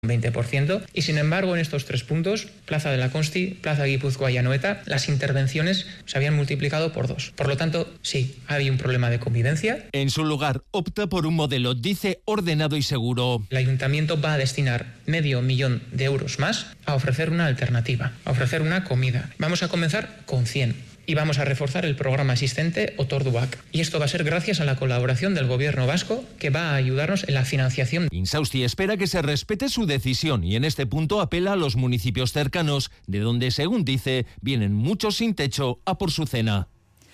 20%, y sin embargo en estos 3 puntos, Plaza de la Consti, Plaza Guipúzcoa y Anoeta, las intervenciones se habían multiplicado por 2. Por lo tanto, sí, hay un problema de convivencia. En su lugar, opta por un modelo, dice, ordenado y seguro. El ayuntamiento va a destinar 500.000 de euros más a ofrecer una alternativa, a ofrecer una comida. Vamos a comenzar con 100. Y vamos a reforzar el programa existente Otorduak. Y esto va a ser gracias a la colaboración del gobierno vasco, que va a ayudarnos en la financiación. Insausti espera que se respete su decisión y en este punto apela a los municipios cercanos, de donde, según dice, vienen muchos sin techo a por su cena.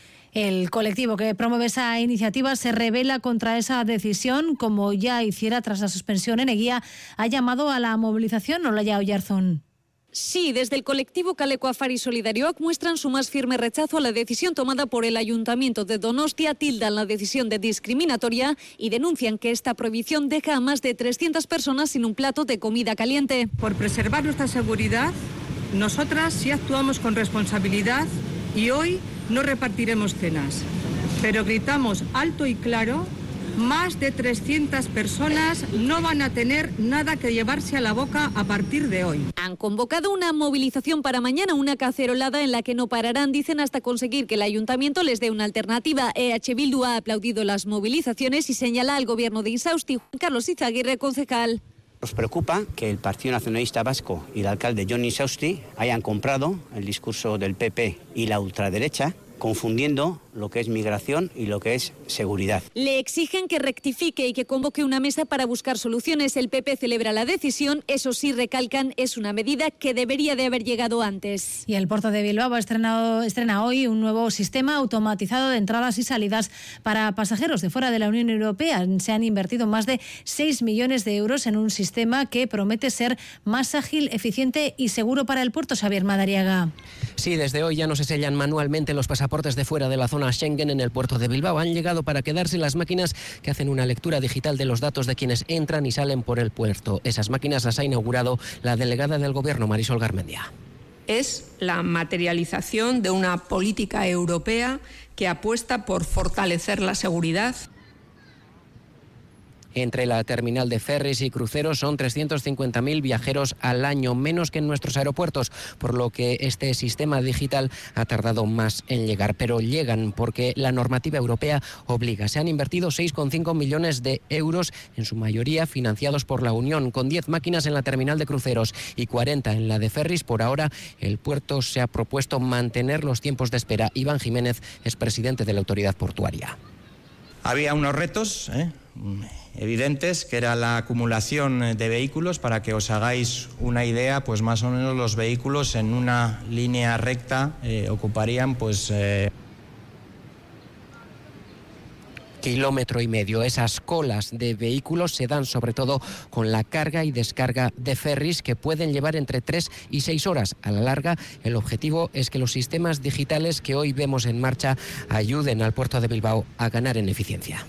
El colectivo que promueve esa iniciativa se rebela contra esa decisión, como ya hiciera tras la suspensión en Eguía. Ha llamado a la movilización, Olaya Oyarzún. Sí, desde el colectivo Kaleko Afari Solidarioak muestran su más firme rechazo a la decisión tomada por el Ayuntamiento de Donostia, tildan la decisión de discriminatoria y denuncian que esta prohibición deja a más de 300 personas sin un plato de comida caliente. Por preservar nuestra seguridad, nosotras sí actuamos con responsabilidad y hoy no repartiremos cenas, pero gritamos alto y claro: más de 300 personas no van a tener nada que llevarse a la boca a partir de hoy. Han convocado una movilización para mañana, una cacerolada en la que no pararán, dicen, hasta conseguir que el ayuntamiento les dé una alternativa. EH Bildu ha aplaudido las movilizaciones y señala al gobierno de Insausti. Juan Carlos Izaguirre, concejal. Nos preocupa que el Partido Nacionalista Vasco y el alcalde Jon Insausti hayan comprado el discurso del PP y la ultraderecha, confundiendo lo que es migración y lo que es seguridad. Le exigen que rectifique y que convoque una mesa para buscar soluciones. El PP celebra la decisión, eso sí, recalcan, es una medida que debería de haber llegado antes. Y el puerto de Bilbao estrena hoy un nuevo sistema automatizado de entradas y salidas para pasajeros de fuera de la Unión Europea. Se han invertido más de 6 millones de euros en un sistema que promete ser más ágil, eficiente y seguro para el puerto. Xavier Madariaga. Sí, desde hoy ya no se sellan manualmente los pasaportes de fuera de la zona Schengen en el puerto de Bilbao. Han llegado para quedarse las máquinas que hacen una lectura digital de los datos de quienes entran y salen por el puerto. Esas máquinas las ha inaugurado la delegada del Gobierno, Marisol Garmendia. Es la materialización de una política europea que apuesta por fortalecer la seguridad. Entre la terminal de ferries y cruceros son 350.000 viajeros al año, menos que en nuestros aeropuertos, por lo que este sistema digital ha tardado más en llegar. Pero llegan porque la normativa europea obliga. Se han invertido 6,5 millones de euros, en su mayoría financiados por la Unión, con 10 máquinas en la terminal de cruceros y 40 en la de ferries. Por ahora, el puerto se ha propuesto mantener los tiempos de espera. Iván Jiménez es presidente de la autoridad portuaria. Había unos retos evidentes, que era la acumulación de vehículos. Para que os hagáis una idea, pues más o menos los vehículos en una línea recta ocuparían kilómetro y medio. Esas colas de vehículos se dan sobre todo con la carga y descarga de ferries, que pueden llevar entre 3 y 6 horas. A la larga, el objetivo es que los sistemas digitales que hoy vemos en marcha ayuden al puerto de Bilbao a ganar en eficiencia.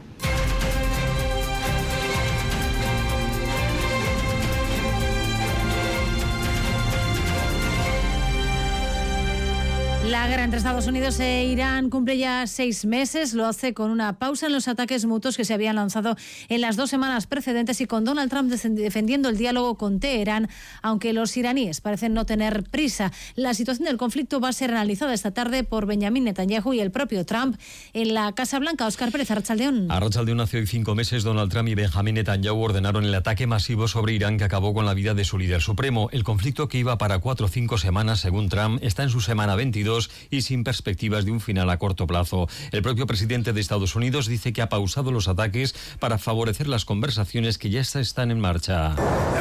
La guerra entre Estados Unidos e Irán cumple ya 6 meses. Lo hace con una pausa en los ataques mutuos que se habían lanzado en las 2 semanas precedentes y con Donald Trump defendiendo el diálogo con Teherán, aunque los iraníes parecen no tener prisa. La situación del conflicto va a ser analizada esta tarde por Benjamin Netanyahu y el propio Trump en la Casa Blanca. Óscar Pérez, Arratsaldeón. Arratsaldeón. Hace hoy 5 meses, Donald Trump y Benjamin Netanyahu ordenaron el ataque masivo sobre Irán que acabó con la vida de su líder supremo. El conflicto, que iba para 4 o 5 semanas, según Trump, está en su semana 22 y sin perspectivas de un final a corto plazo. El propio presidente de Estados Unidos dice que ha pausado los ataques para favorecer las conversaciones que ya están en marcha.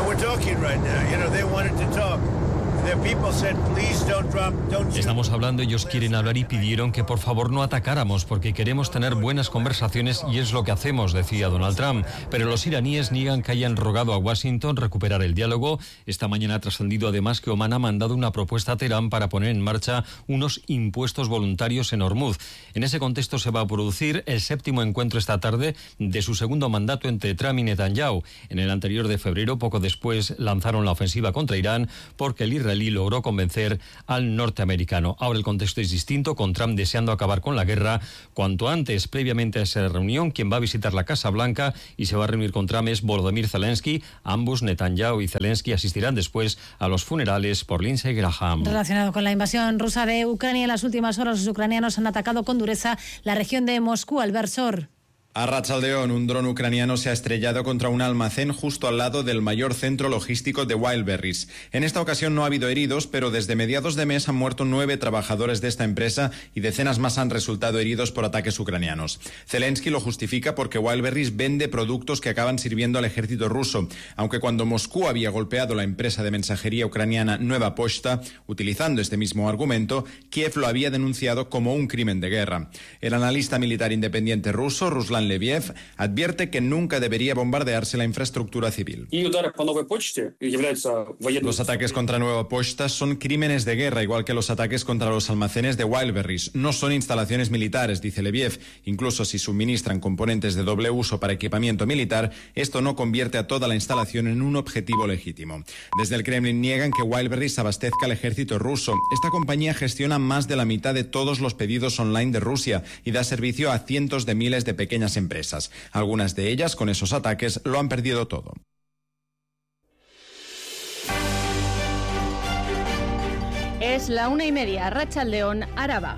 Estamos hablando, ellos quieren hablar y pidieron que por favor no atacáramos porque queremos tener buenas conversaciones y es lo que hacemos, decía Donald Trump. Pero los iraníes niegan que hayan rogado a Washington recuperar el diálogo. Esta mañana ha trascendido además que Omán ha mandado una propuesta a Teherán para poner en marcha unos impuestos voluntarios en Hormuz. En ese contexto se va a producir el 7º encuentro esta tarde de su segundo mandato entre Trump y Netanyahu. En el anterior de febrero, poco después, lanzaron la ofensiva contra Irán porque el israelí israelí logró convencer al norteamericano. Ahora el contexto es distinto, con Trump deseando acabar con la guerra cuanto antes. Previamente a esa reunión, quien va a visitar la Casa Blanca y se va a reunir con Trump es Volodymyr Zelensky. Ambos, Netanyahu y Zelensky, asistirán después a los funerales por Lindsey Graham. Relacionado con la invasión rusa de Ucrania, en las últimas horas los ucranianos han atacado con dureza la región de Moscú. Albert Sor. A Rachaldeón, un dron ucraniano se ha estrellado contra un almacén justo al lado del mayor centro logístico de Wildberries. En esta ocasión no ha habido heridos, pero desde mediados de mes han muerto 9 trabajadores de esta empresa y decenas más han resultado heridos por ataques ucranianos. Zelensky lo justifica porque Wildberries vende productos que acaban sirviendo al ejército ruso, aunque cuando Moscú había golpeado la empresa de mensajería ucraniana Nueva Pochta, utilizando este mismo argumento, Kiev lo había denunciado como un crimen de guerra. El analista militar independiente ruso, Ruslan Leviev, advierte que nunca debería bombardearse la infraestructura civil. Los ataques contra Nueva Pochta son crímenes de guerra, igual que los ataques contra los almacenes de Wildberries. No son instalaciones militares, dice Leviev. Incluso si suministran componentes de doble uso para equipamiento militar, esto no convierte a toda la instalación en un objetivo legítimo. Desde el Kremlin niegan que Wildberries abastezca al ejército ruso. Esta compañía gestiona más de la mitad de todos los pedidos online de Rusia y da servicio a cientos de miles de pequeñas empresas. Algunas de ellas, con esos ataques, lo han perdido todo. Es la 1:30, Arratsaldeon, Araba.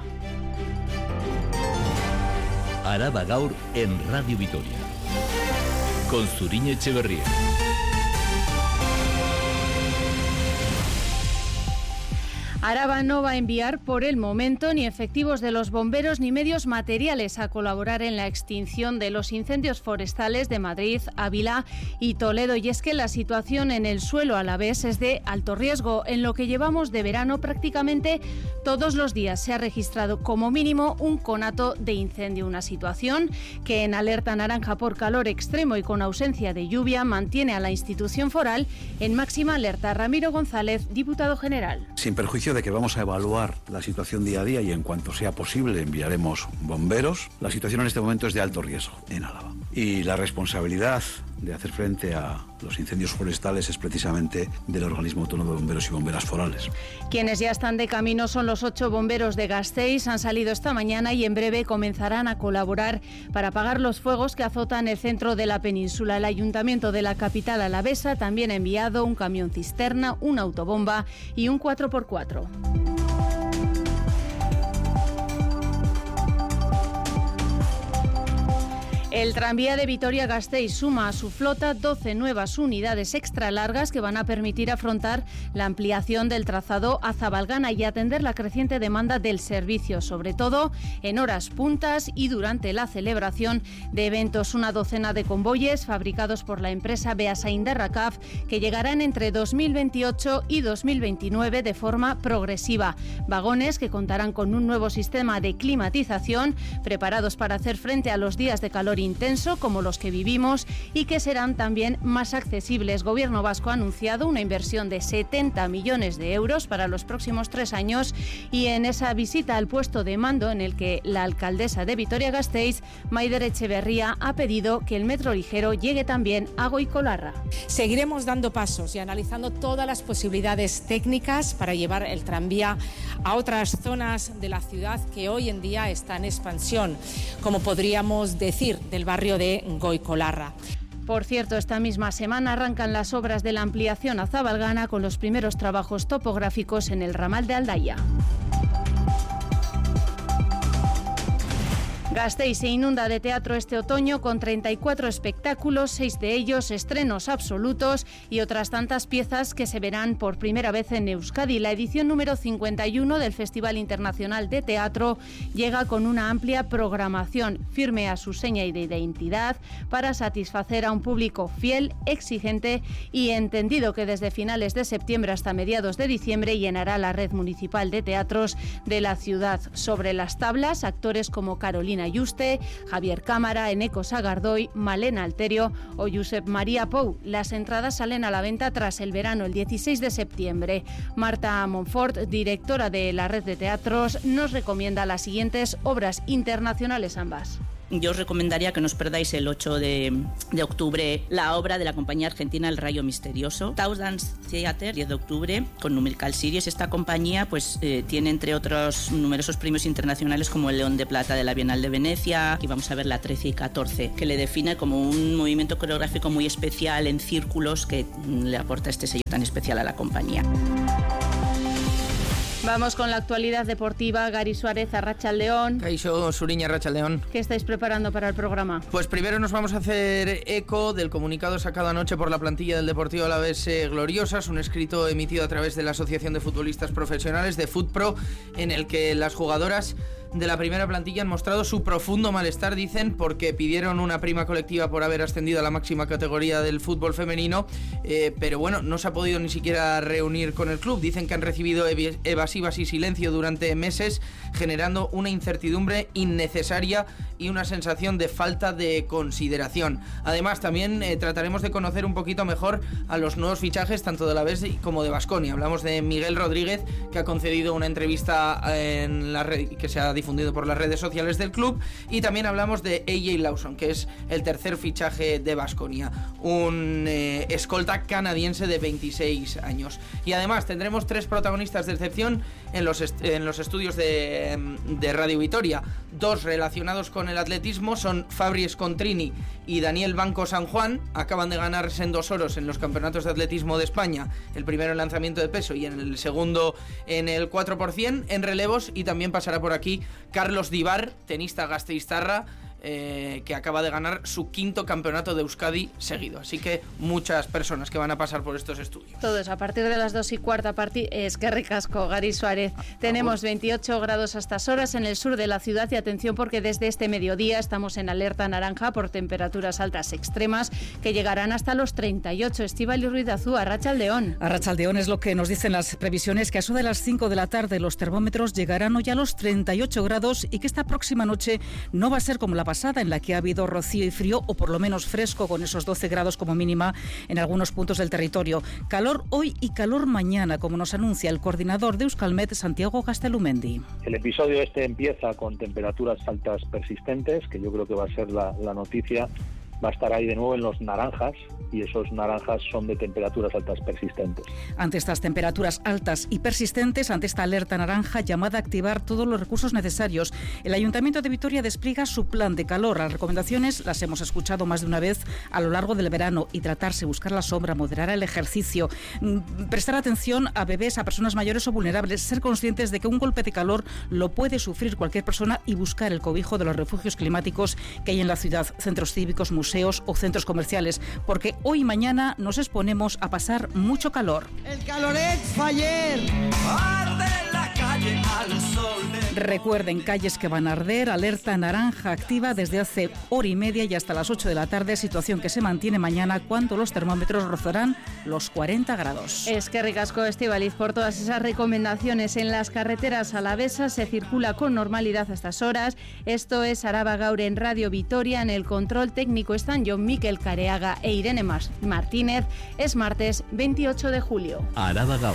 Araba Gaur en Radio Vitoria. Con Zuriñe Etxeberria. Araba no va a enviar por el momento ni efectivos de los bomberos ni medios materiales a colaborar en la extinción de los incendios forestales de Madrid, Ávila y Toledo. Y es que la situación en el suelo alavés es de alto riesgo. En lo que llevamos de verano, prácticamente todos los días se ha registrado como mínimo un conato de incendio. Una situación que en alerta naranja por calor extremo y con ausencia de lluvia mantiene a la institución foral en máxima alerta. Ramiro González, diputado general. Sin perjuicio de que vamos a evaluar la situación día a día y en cuanto sea posible enviaremos bomberos, la situación en este momento es de alto riesgo en Álava. Y la responsabilidad de hacer frente a los incendios forestales es precisamente del Organismo Autónomo de Bomberos y Bomberas Forales. Quienes ya están de camino son los 8 bomberos de Gasteiz. Han salido esta mañana y en breve comenzarán a colaborar para apagar los fuegos que azotan el centro de la península. El Ayuntamiento de la capital alavesa también ha enviado un camión cisterna, una autobomba y un 4x4. El tranvía de Vitoria-Gasteiz suma a su flota 12 nuevas unidades extra largas que van a permitir afrontar la ampliación del trazado a Zabalgana y atender la creciente demanda del servicio, sobre todo en horas puntas y durante la celebración de eventos. Una docena de convoyes fabricados por la empresa Beasaindarrakaf que llegarán entre 2028 y 2029 de forma progresiva. Vagones que contarán con un nuevo sistema de climatización preparados para hacer frente a los días de calor intenso como los que vivimos y que serán también más accesibles. Gobierno vasco ha anunciado una inversión de 70 millones de euros para los próximos 3 años y en esa visita al puesto de mando en el que la alcaldesa de Vitoria-Gasteiz, Maider Etxeberria, ha pedido que el metro ligero llegue también a Goikolarra. Seguiremos dando pasos y analizando todas las posibilidades técnicas para llevar el tranvía a otras zonas de la ciudad que hoy en día están en expansión, como podríamos decir del barrio de Goikolarra. Por cierto, esta misma semana arrancan las obras de la ampliación a Zabalgana con los primeros trabajos topográficos en el ramal de Aldaya. Gasteiz se inunda de teatro este otoño con 34 espectáculos, 6 de ellos estrenos absolutos y otras tantas piezas que se verán por primera vez en Euskadi. La edición número 51 del Festival Internacional de Teatro llega con una amplia programación, firme a su seña de identidad para satisfacer a un público fiel, exigente y entendido que desde finales de septiembre hasta mediados de diciembre llenará la red municipal de teatros de la ciudad. Sobre las tablas, actores como Carolina Yuste, Javier Cámara, Eneco Sagardoy, Malena Alterio o Josep María Pou. Las entradas salen a la venta tras el verano, el 16 de septiembre. Marta Monfort, directora de la red de teatros, nos recomienda las siguientes obras internacionales ambas. yo os recomendaría que no os perdáis el 8 de octubre la obra de la compañía argentina El Rayo Misterioso, Dance Theater, 10 de octubre, con Numerical Series. Esta compañía pues tiene, entre otros, numerosos premios internacionales como el León de Plata de la Bienal de Venecia, y vamos a ver la 13 y 14, que le define como un movimiento coreográfico muy especial en círculos que le aporta este sello tan especial a la compañía. Vamos con la actualidad deportiva. Gary Suárez, Arratsaldeon. Kaixo, Zuriña, Arratsaldeon. ¿Qué estáis preparando para el programa? Pues primero nos vamos a hacer eco del comunicado sacado anoche por la plantilla del Deportivo Alavés Gloriosas, un escrito emitido a través de la Asociación de Futbolistas Profesionales de FutPro, en el que las jugadoras de la primera plantilla han mostrado su profundo malestar, dicen, porque pidieron una prima colectiva por haber ascendido a la máxima categoría del fútbol femenino, pero bueno, no se ha podido ni siquiera reunir con el club. Dicen que han recibido evasivas y silencio durante meses, generando una incertidumbre innecesaria y una sensación de falta de consideración. Además, también trataremos de conocer un poquito mejor a los nuevos fichajes, tanto de Alavés como de Baskonia. Hablamos de Miguel Rodríguez, que ha concedido una entrevista en la red, que se ha difundido por las redes sociales del club, y también hablamos de AJ Lawson, que es el tercer fichaje de Baskonia, un escolta canadiense de 26 años. Y además tendremos 3 protagonistas de excepción en los estudios de Radio Vitoria. 2 relacionados con el atletismo son Fabri Scontrini y Daniel Banco San Juan. Acaban de ganar sendos oros en los campeonatos de atletismo de España, el primero en lanzamiento de peso y en el segundo en el 4% en relevos. Y también pasará por aquí Carlos Dibar, tenista gasteiztarra, que acaba de ganar su 5º campeonato de Euskadi seguido. Así que muchas personas que van a pasar por estos estudios. Todo eso a partir de las 2:15. Es que ricasco, Gary Suárez. Tenemos 28 grados a estas horas en el sur de la ciudad, y atención porque desde este mediodía estamos en alerta naranja por temperaturas altas extremas que llegarán hasta los 38. Estíbaliz Ruiz de Azúa, Arratsaldeon. Arratsaldeon es lo que nos dicen las previsiones, que a eso de las 5 de la tarde los termómetros llegarán hoy a los 38 grados y que esta próxima noche no va a ser como la pasada, en la que ha habido rocío y frío, o por lo menos fresco, con esos 12 grados como mínima en algunos puntos del territorio. Calor hoy y calor mañana, como nos anuncia el coordinador de Euskalmet, Santiago Castelumendi. El episodio empieza con temperaturas altas persistentes, que yo creo que va a ser la noticia. Va a estar ahí de nuevo en los naranjas, y esos naranjas son de temperaturas altas persistentes. Ante estas temperaturas altas y persistentes, ante esta alerta naranja llamada a activar todos los recursos necesarios, el Ayuntamiento de Vitoria despliega su plan de calor. Las recomendaciones las hemos escuchado más de una vez a lo largo del verano: hidratarse, buscar la sombra, moderar el ejercicio, prestar atención a bebés, a personas mayores o vulnerables, ser conscientes de que un golpe de calor lo puede sufrir cualquier persona y buscar el cobijo de los refugios climáticos que hay en la ciudad, centros cívicos, museos o centros comerciales, porque hoy y mañana nos exponemos a pasar mucho calor. El caloret faller. Arde la calle al sol. Recuerden, calles que van a arder, alerta naranja activa desde hace hora y media y hasta las 8 de la tarde, situación que se mantiene mañana cuando los termómetros rozarán los 40 grados. Es que ricasco, Estíbaliz, por todas esas recomendaciones. En las carreteras alavesas se circula con normalidad a estas horas. Esto es Araba Gaur en Radio Vitoria. En el control técnico están Jon Miquel Careaga e Irene Martínez. Es martes 28 de julio. Araba Gaur.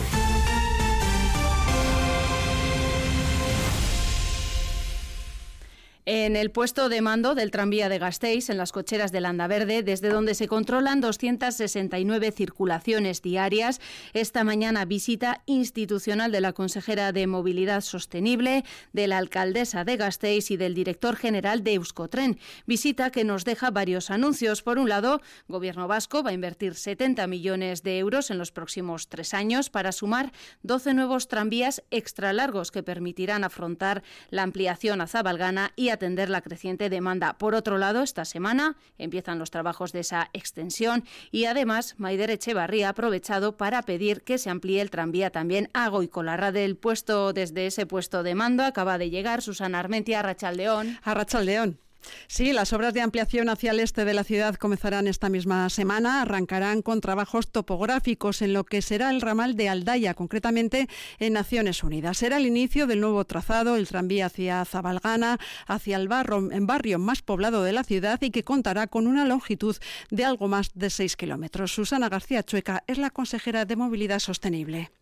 En el puesto de mando del tranvía de Gasteiz, en las cocheras de Landaverde, desde donde se controlan 269 circulaciones diarias, esta mañana visita institucional de la consejera de Movilidad Sostenible, de la alcaldesa de Gasteiz y del director general de Euskotren. Visita que nos deja varios anuncios. Por un lado, Gobierno vasco va a invertir 70 millones de euros en los próximos 3 años para sumar 12 nuevos tranvías extralargos que permitirán afrontar la ampliación a Zabalgana y atender la creciente demanda. Por otro lado, esta semana empiezan los trabajos de esa extensión y además Maider Echevarría ha aprovechado para pedir que se amplíe el tranvía también a Goikolarra. Desde ese puesto de mando acaba de llegar Susana Armentia. Arratsaldeon. Arratsaldeon. Sí, las obras de ampliación hacia el este de la ciudad comenzarán esta misma semana. Arrancarán con trabajos topográficos en lo que será el ramal de Aldaya, concretamente en Naciones Unidas. Será el inicio del nuevo trazado, el tranvía hacia Zabalgana, hacia el barrio más poblado de la ciudad, y que contará con una longitud de algo más de 6 kilómetros. Susana García Chueca es la consejera de Movilidad Sostenible.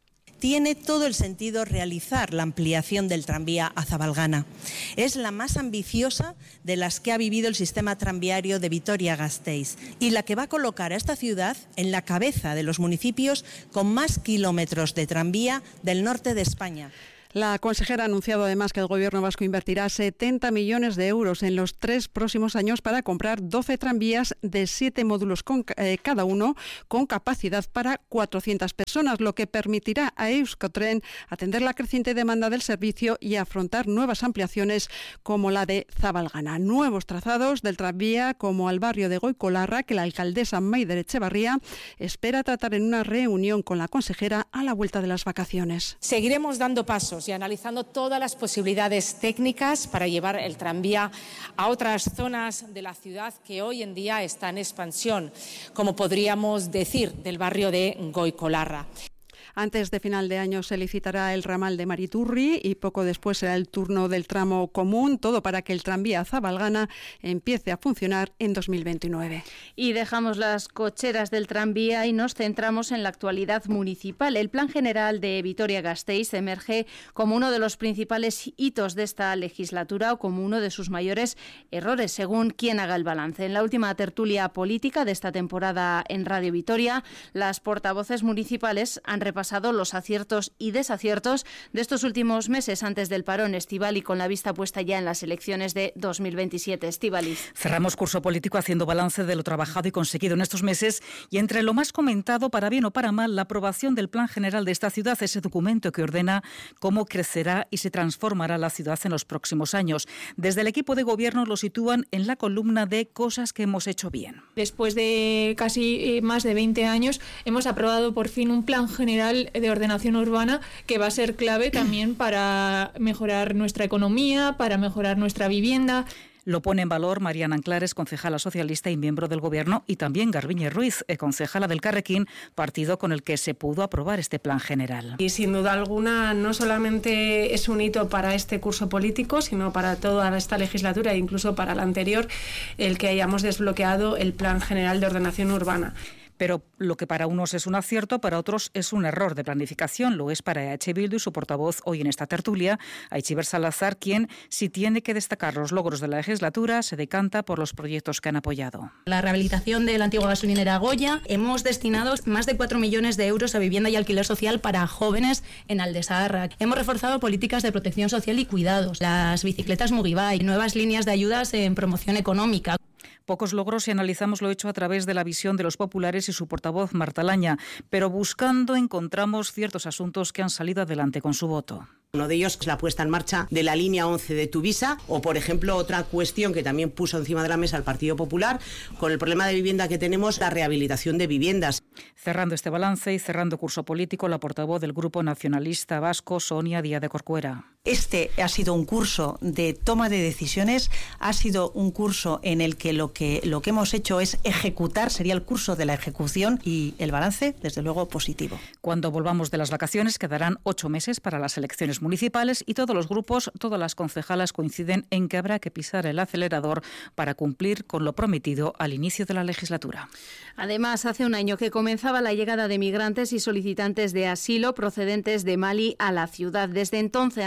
tiene todo el sentido realizar la ampliación del tranvía a Zabalgana. Es la más ambiciosa de las que ha vivido el sistema tranviario de Vitoria-Gasteiz y la que va a colocar a esta ciudad en la cabeza de los municipios con más kilómetros de tranvía del norte de España. La consejera ha anunciado además que el Gobierno vasco invertirá 70 millones de euros en los 3 próximos años para comprar 12 tranvías de 7 módulos cada uno con capacidad para 400 personas, lo que permitirá a Euskotren atender la creciente demanda del servicio y afrontar nuevas ampliaciones como la de Zabalgana. Nuevos trazados del tranvía como al barrio de Goikolarra, que la alcaldesa Maider Etxebarria espera tratar en una reunión con la consejera a la vuelta de las vacaciones. Seguiremos dando pasos y analizando todas las posibilidades técnicas para llevar el tranvía a otras zonas de la ciudad que hoy en día está en expansión, como podríamos decir del barrio de Goikolarra. Antes de final de año se licitará el ramal de Mariturri y poco después será el turno del tramo común, todo para que el tranvía Zabalgana empiece a funcionar en 2029. Y dejamos las cocheras del tranvía y nos centramos en la actualidad municipal. El Plan General de Vitoria-Gasteiz emerge como uno de los principales hitos de esta legislatura o como uno de sus mayores errores, según quien haga el balance. En la última tertulia política de esta temporada en Radio Vitoria, las portavoces municipales han repasado los aciertos y desaciertos de estos últimos meses antes del parón estival y con la vista puesta ya en las elecciones de 2027. Estíbaliz. Cerramos curso político haciendo balance de lo trabajado y conseguido en estos meses y entre lo más comentado, para bien o para mal, la aprobación del Plan General de esta ciudad, ese documento que ordena cómo crecerá y se transformará la ciudad en los próximos años. Desde el equipo de gobierno lo sitúan en la columna de cosas que hemos hecho bien. Después de casi más de 20 años hemos aprobado por fin un plan general de ordenación urbana que va a ser clave también para mejorar nuestra economía, para mejorar nuestra vivienda. Lo pone en valor Mariana Anclares, concejala socialista y miembro del Gobierno, y también Garbiñe Ruiz, concejala del Carrequín, partido con el que se pudo aprobar este plan general. Y sin duda alguna no solamente es un hito para este curso político, sino para toda esta legislatura e incluso para la anterior, el que hayamos desbloqueado el Plan General de Ordenación Urbana. Pero lo que para unos es un acierto, para otros es un error de planificación. Lo es para EH Bildu y su portavoz hoy en esta tertulia, Aitziber Salazar, quien, si tiene que destacar los logros de la legislatura, se decanta por los proyectos que han apoyado. La rehabilitación de la antigua gasolinera Goya. Hemos destinado más de 4 millones de euros a vivienda y alquiler social para jóvenes en Aldesaharra. Hemos reforzado políticas de protección social y cuidados, las bicicletas Mugibai, nuevas líneas de ayudas en promoción económica. Pocos logros si analizamos lo hecho a través de la visión de los populares y su portavoz Marta Laña, pero buscando encontramos ciertos asuntos que han salido adelante con su voto. Uno de ellos es la puesta en marcha de la línea 11 de Tuvisa o, por ejemplo, otra cuestión que también puso encima de la mesa el Partido Popular con el problema de vivienda que tenemos, la rehabilitación de viviendas. Cerrando este balance y cerrando curso político, la portavoz del Grupo Nacionalista Vasco, Sonia Díaz de Corcuera. Este ha sido un curso de toma de decisiones, ha sido un curso en el que lo que hemos hecho es ejecutar, sería el curso de la ejecución y el balance, desde luego, positivo. Cuando volvamos de las vacaciones quedarán 8 meses para las elecciones municipales y todos los grupos, todas las concejalas coinciden en que habrá que pisar el acelerador para cumplir con lo prometido al inicio de la legislatura. Además, hace un año que comenzaba la llegada de migrantes y solicitantes de asilo procedentes de Mali a la ciudad. Desde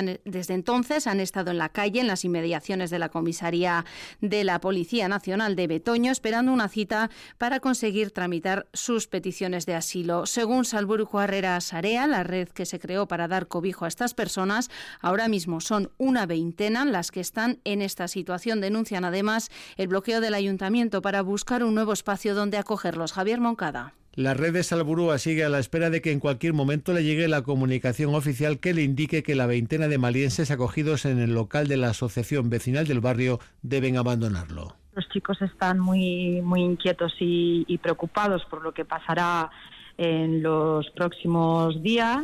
entonces han estado en la calle, en las inmediaciones de la comisaría de la Policía Nacional de Betoño, esperando una cita para conseguir tramitar sus peticiones de asilo. Según Salburuko Harrera Sarea, la red que se creó para dar cobijo a estas personas, ahora mismo son una veintena las que están en esta situación. Denuncian además el bloqueo del ayuntamiento para buscar un nuevo espacio donde acogerlos. Javier Moncada. La red de Salburua sigue a la espera de que en cualquier momento le llegue la comunicación oficial que le indique que la veintena de malienses acogidos en el local de la Asociación Vecinal del Barrio deben abandonarlo. Los chicos están muy inquietos y preocupados por lo que pasará en los próximos días.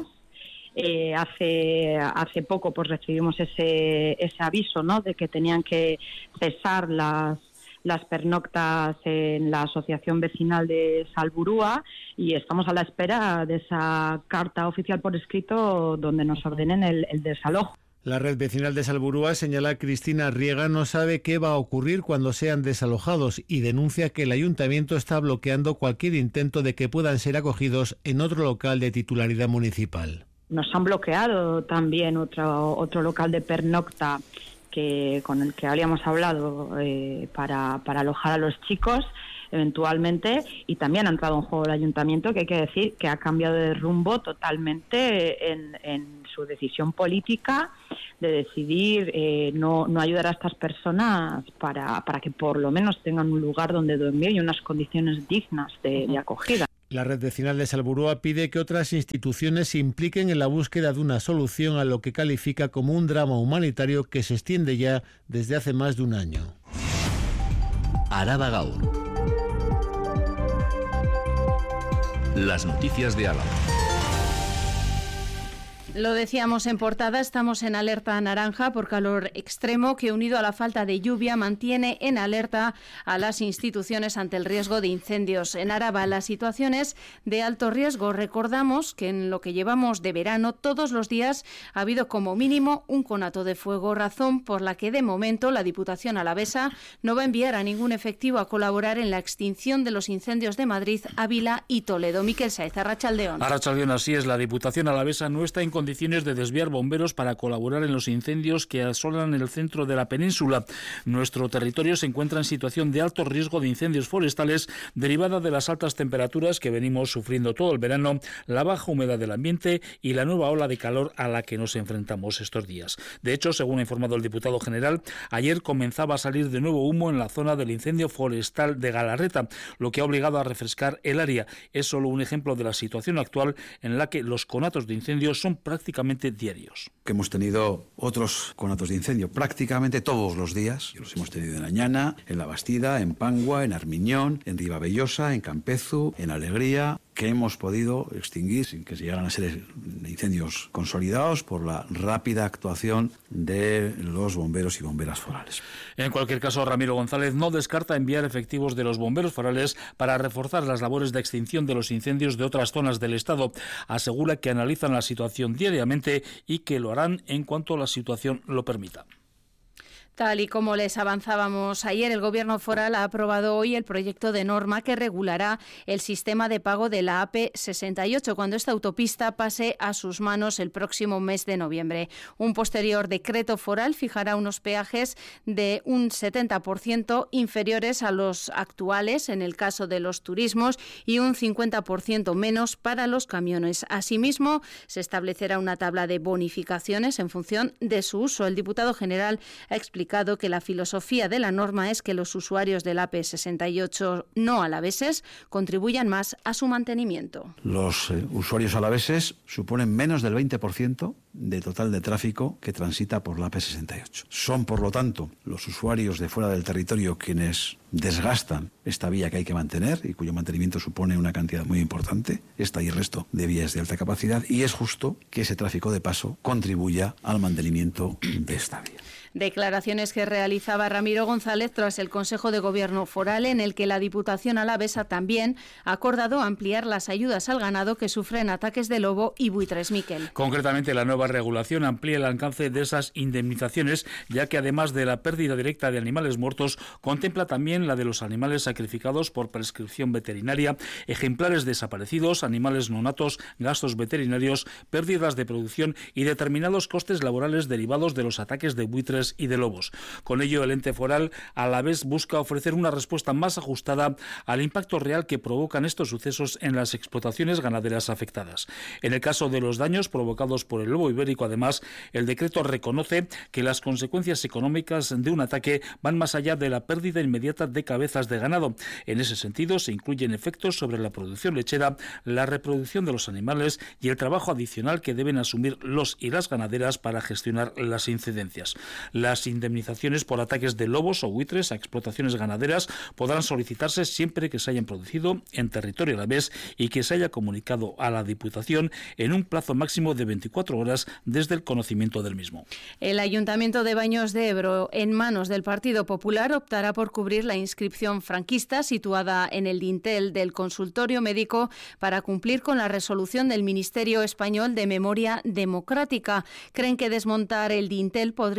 Hace poco pues recibimos ese aviso, ¿no?, de que tenían que cesar las pernoctas en la Asociación Vecinal de Salburua y estamos a la espera de esa carta oficial por escrito donde nos ordenen el desalojo. La red vecinal de Salburua, señala Cristina Riega, no sabe qué va a ocurrir cuando sean desalojados y denuncia que el ayuntamiento está bloqueando cualquier intento de que puedan ser acogidos en otro local de titularidad municipal. Nos han bloqueado también otro local de pernocta con el que habíamos hablado para alojar a los chicos eventualmente, y también ha entrado en juego el ayuntamiento, que hay que decir que ha cambiado de rumbo totalmente en su decisión política de decidir no ayudar a estas personas para que por lo menos tengan un lugar donde dormir y unas condiciones dignas de acogida. La Red Vecinal de Salburua pide que otras instituciones se impliquen en la búsqueda de una solución a lo que califica como un drama humanitario que se extiende ya desde hace más de un año. Araba Gaur. Las noticias de Álava. Lo decíamos en portada, estamos en alerta naranja por calor extremo que, unido a la falta de lluvia, mantiene en alerta a las instituciones ante el riesgo de incendios. En Araba la situación es de alto riesgo. Recordamos que en lo que llevamos de verano todos los días ha habido como mínimo un conato de fuego, razón por la que de momento la Diputación alavesa no va a enviar a ningún efectivo a colaborar en la extinción de los incendios de Madrid, Ávila y Toledo. Miquel Sáez, Arratsaldeón. Arratsaldeón, así es, la Diputación alavesa no está en condiciones de desviar bomberos para colaborar en los incendios que asolan el centro de la península. Nuestro territorio se encuentra en situación de alto riesgo de incendios forestales derivada de las altas temperaturas que venimos sufriendo todo el verano, la baja humedad del ambiente y la nueva ola de calor a la que nos enfrentamos estos días. De hecho, según ha informado el diputado general, ayer comenzaba a salir de nuevo humo en la zona del incendio forestal de Galarreta, lo que ha obligado a refrescar el área. Es solo un ejemplo de la situación actual en la que los conatos de incendios son prácticamente diarios. Que hemos tenido otros conatos de incendio prácticamente todos los días. Los hemos tenido en Añana, en La Bastida, en Pangua, en Armiñón, en Ribabellosa, en Campezu, en Alegría, que hemos podido extinguir sin que llegaran a ser incendios consolidados por la rápida actuación de los bomberos y bomberas forales. En cualquier caso, Ramiro González no descarta enviar efectivos de los bomberos forales para reforzar las labores de extinción de los incendios de otras zonas del Estado. Asegura que analizan la situación diariamente y que lo harán en cuanto la situación lo permita. Tal y como les avanzábamos ayer, el Gobierno foral ha aprobado hoy el proyecto de norma que regulará el sistema de pago de la AP68 cuando esta autopista pase a sus manos el próximo mes de noviembre. Un posterior decreto foral fijará unos peajes de un 70% inferiores a los actuales en el caso de los turismos y un 50% menos para los camiones. Asimismo, se establecerá una tabla de bonificaciones en función de su uso. El diputado general ha explicado que la filosofía de la norma es que los usuarios del AP68 no alaveses contribuyan más a su mantenimiento. Los usuarios alaveses suponen menos del 20% del total de tráfico que transita por la AP68. Son, por lo tanto, los usuarios de fuera del territorio quienes desgastan esta vía que hay que mantener y cuyo mantenimiento supone una cantidad muy importante, esta y el resto de vías de alta capacidad, y es justo que ese tráfico de paso contribuya al mantenimiento de esta vía. Declaraciones que realizaba Ramiro González tras el Consejo de Gobierno foral, en el que la Diputación alavesa también ha acordado ampliar las ayudas al ganado que sufren ataques de lobo y buitres. Miquel. Concretamente, la nueva regulación amplía el alcance de esas indemnizaciones, ya que además de la pérdida directa de animales muertos, contempla también la de los animales sacrificados por prescripción veterinaria, ejemplares desaparecidos, animales nonatos, gastos veterinarios, pérdidas de producción y determinados costes laborales derivados de los ataques de buitres y de lobos. Con ello, el ente foral a la vez busca ofrecer una respuesta más ajustada al impacto real que provocan estos sucesos en las explotaciones ganaderas afectadas. En el caso de los daños provocados por el lobo ibérico, además, el decreto reconoce que las consecuencias económicas de un ataque van más allá de la pérdida inmediata de cabezas de ganado. En ese sentido, se incluyen efectos sobre la producción lechera, la reproducción de los animales y el trabajo adicional que deben asumir los y las ganaderas para gestionar las incidencias. Las indemnizaciones por ataques de lobos o buitres a explotaciones ganaderas podrán solicitarse siempre que se hayan producido en territorio alavés y que se haya comunicado a la Diputación en un plazo máximo de 24 horas desde el conocimiento del mismo. El Ayuntamiento de Baños de Ebro, en manos del Partido Popular, optará por cubrir la inscripción franquista situada en el dintel del consultorio médico para cumplir con la resolución del Ministerio Español de Memoria Democrática. Creen que desmontar el dintel podría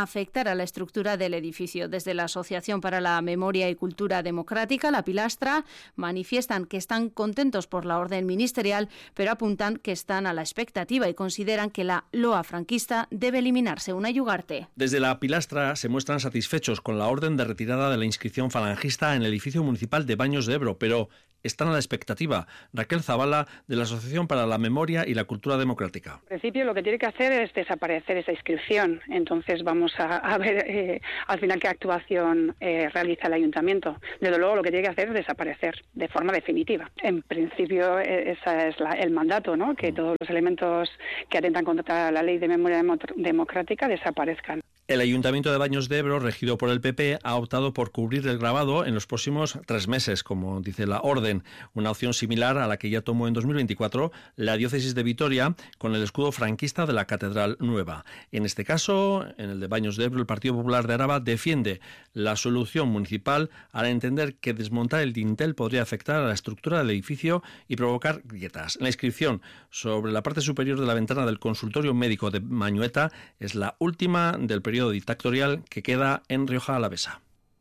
afectar a la estructura del edificio. Desde la Asociación para la Memoria y Cultura Democrática, la Pilastra, manifiestan que están contentos por la orden ministerial, pero apuntan que están a la expectativa y consideran que la loa franquista debe eliminarse. Una Ugarte. Desde la Pilastra se muestran satisfechos con la orden de retirada de la inscripción falangista en el edificio municipal de Baños de Ebro, pero están a la expectativa. Raquel Zavala, de la Asociación para la Memoria y la Cultura Democrática. En principio lo que tiene que hacer es desaparecer esa inscripción. Entonces vamos a ver al final qué actuación realiza el ayuntamiento. Desde luego lo que tiene que hacer es desaparecer de forma definitiva. En principio ese es el mandato, ¿no? Que todos los elementos que atentan contra la ley de memoria democrática desaparezcan. El Ayuntamiento de Baños de Ebro, regido por el PP, ha optado por cubrir el grabado en los próximos 3 meses, como dice la orden, una opción similar a la que ya tomó en 2024 la diócesis de Vitoria con el escudo franquista de la Catedral Nueva. En este caso, en el de Baños de Ebro, el Partido Popular de Araba defiende la solución municipal al entender que desmontar el dintel podría afectar a la estructura del edificio y provocar grietas. La inscripción sobre la parte superior de la ventana del consultorio médico de Mañueta es la última del periodo dictatorial que queda en Rioja Alavesa.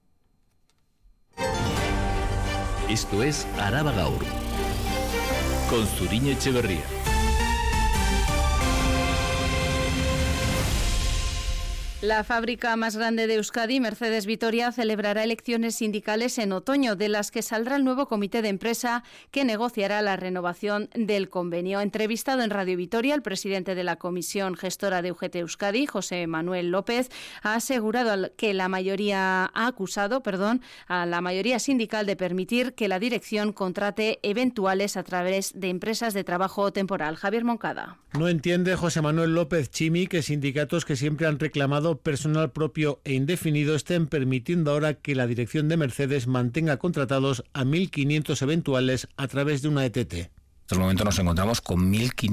Esto es Araba Gaur, con Zuriñe Echeverría. La fábrica más grande de Euskadi, Mercedes Vitoria, celebrará elecciones sindicales en otoño, de las que saldrá el nuevo comité de empresa que negociará la renovación del convenio. Entrevistado en Radio Vitoria, el presidente de la Comisión Gestora de UGT Euskadi, José Manuel López, ha asegurado que ha acusado a la mayoría sindical de permitir que la dirección contrate eventuales a través de empresas de trabajo temporal. Javier Moncada. No entiende José Manuel López Chimi que sindicatos que siempre han reclamado personal propio e indefinido estén permitiendo ahora que la dirección de Mercedes mantenga contratados a 1.500 eventuales a través de una ETT. En este momento nos encontramos con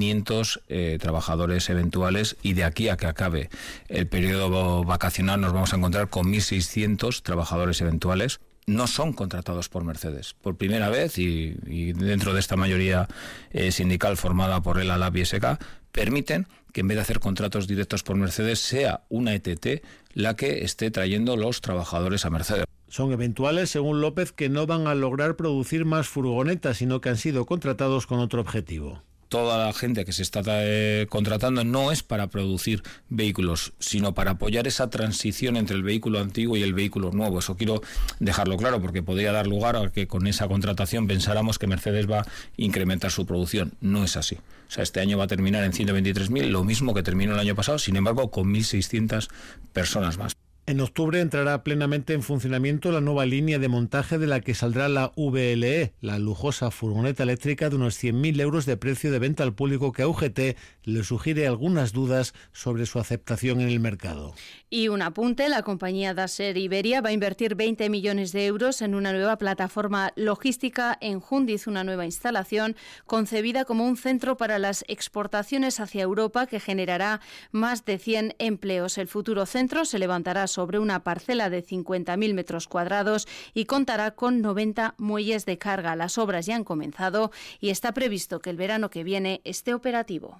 1.500 trabajadores eventuales y de aquí a que acabe el periodo vacacional nos vamos a encontrar con 1.600 trabajadores eventuales. No son contratados por Mercedes. Por primera vez, y dentro de esta mayoría sindical formada por el ALAB y SK, permiten que en vez de hacer contratos directos por Mercedes, sea una ETT la que esté trayendo los trabajadores a Mercedes. Son eventuales, según López, que no van a lograr producir más furgonetas, sino que han sido contratados con otro objetivo. Toda la gente que se está contratando no es para producir vehículos, sino para apoyar esa transición entre el vehículo antiguo y el vehículo nuevo. Eso quiero dejarlo claro, porque podría dar lugar a que con esa contratación pensáramos que Mercedes va a incrementar su producción. No es así. O sea, este año va a terminar en 123.000, lo mismo que terminó el año pasado, sin embargo, con 1.600 personas más. En octubre entrará plenamente en funcionamiento la nueva línea de montaje de la que saldrá la VLE, la lujosa furgoneta eléctrica de unos 100.000 euros de precio de venta al público, que a UGT le sugiere algunas dudas sobre su aceptación en el mercado. Y un apunte, la compañía Daser Iberia va a invertir 20 millones de euros en una nueva plataforma logística en Jundiz, una nueva instalación concebida como un centro para las exportaciones hacia Europa que generará más de 100 empleos. El futuro centro se levantará sobre una parcela de 50.000 metros cuadrados y contará con 90 muelles de carga. Las obras ya han comenzado y está previsto que el verano que viene esté operativo.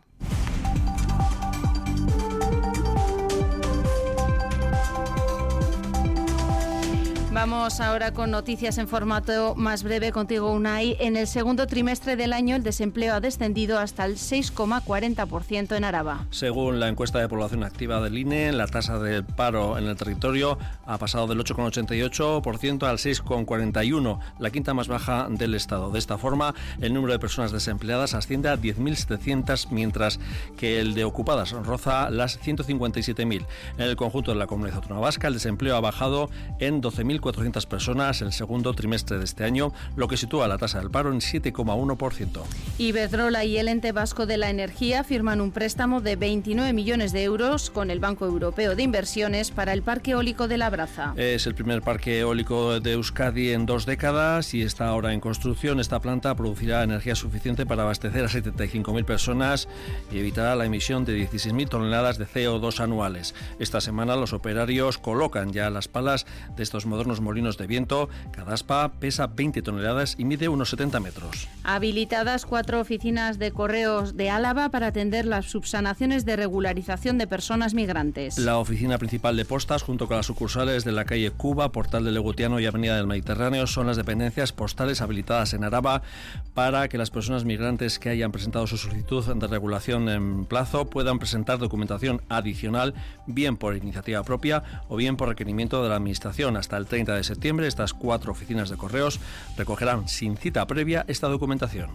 Vamos ahora con noticias en formato más breve contigo, Unai. En el segundo trimestre del año el desempleo ha descendido hasta el 6,40% en Araba. Según la encuesta de población activa del INE, la tasa de paro en el territorio ha pasado del 8,88% al 6,41%, la quinta más baja del Estado. De esta forma, el número de personas desempleadas asciende a 10.700, mientras que el de ocupadas roza las 157.000. En el conjunto de la Comunidad Autónoma Vasca, el desempleo ha bajado en 12.400 personas el segundo trimestre de este año, lo que sitúa la tasa del paro en 7,1%. Iberdrola y el Ente Vasco de la Energía firman un préstamo de 29 millones de euros con el Banco Europeo de Inversiones para el parque eólico de Labraza. Es el primer parque eólico de Euskadi en 2 décadas y está ahora en construcción. Esta planta producirá energía suficiente para abastecer a 75.000 personas y evitará la emisión de 16.000 toneladas de CO2 anuales. Esta semana los operarios colocan ya las palas de estos modernos unos molinos de viento. Cada aspa pesa 20 toneladas y mide unos 70 metros. Habilitadas 4 oficinas de correos de Álava para atender las subsanaciones de regularización de personas migrantes. La oficina principal de postas, junto con las sucursales de la calle Cuba, Portal del Legutiano y Avenida del Mediterráneo, son las dependencias postales habilitadas en Araba para que las personas migrantes que hayan presentado su solicitud de regulación en plazo puedan presentar documentación adicional, bien por iniciativa propia o bien por requerimiento de la Administración. Hasta el 30 de septiembre, estas 4 oficinas de correos recogerán sin cita previa esta documentación.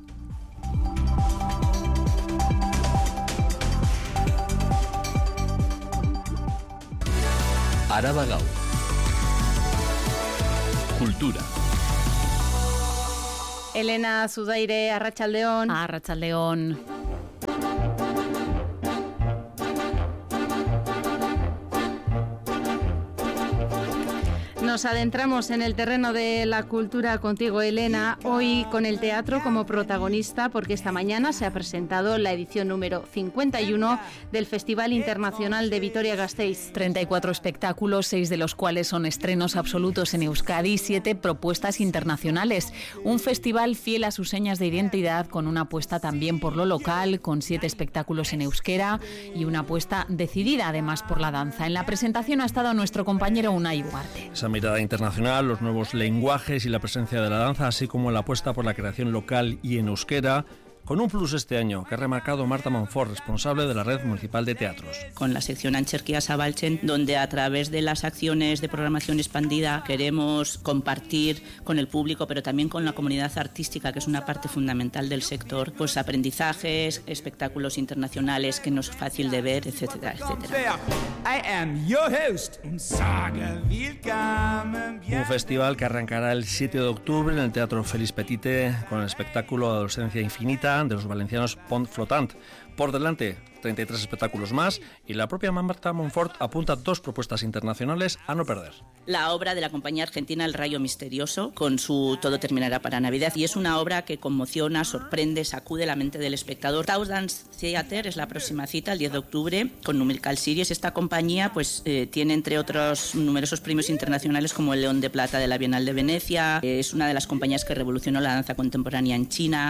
Araba Gaur. Cultura. Elena Zudaire, Arratsaldeon. Arratsaldeon. Nos adentramos en el terreno de la cultura contigo, Elena, hoy con el teatro como protagonista, porque esta mañana se ha presentado la edición número 51 del Festival Internacional de Vitoria-Gasteiz. 34 espectáculos, 6 de los cuales son estrenos absolutos en Euskadi y 7 propuestas internacionales. Un festival fiel a sus señas de identidad, con una apuesta también por lo local, con 7 espectáculos en euskera y una apuesta decidida además por la danza. En la presentación ha estado nuestro compañero Unai Ugarte. Esa mirada internacional, los nuevos lenguajes y la presencia de la danza, así como la apuesta por la creación local y en euskera, con un plus este año que ha remarcado Marta Monfort, responsable de la Red Municipal de Teatros. Con la sección Antzerkia Zabaltzen, donde a través de las acciones de programación expandida queremos compartir con el público, pero también con la comunidad artística, que es una parte fundamental del sector, pues aprendizajes, espectáculos internacionales que no es fácil de ver, etcétera, etcétera. Un festival que arrancará el 7 de octubre en el Teatro Félix Petite con el espectáculo Adolescencia Infinita de los valencianos Pont Flotant. Por delante, 33 espectáculos más y la propia Marta Monfort apunta 2 propuestas internacionales a no perder. La obra de la compañía argentina El Rayo Misterioso, con su Todo terminará para Navidad, y es una obra que conmociona, sorprende, sacude la mente del espectador. Taos Dance Theater es la próxima cita, el 10 de octubre, con Numerical Series. Esta compañía pues tiene, entre otros, numerosos premios internacionales como el León de Plata de la Bienal de Venecia. Es una de las compañías que revolucionó la danza contemporánea en China.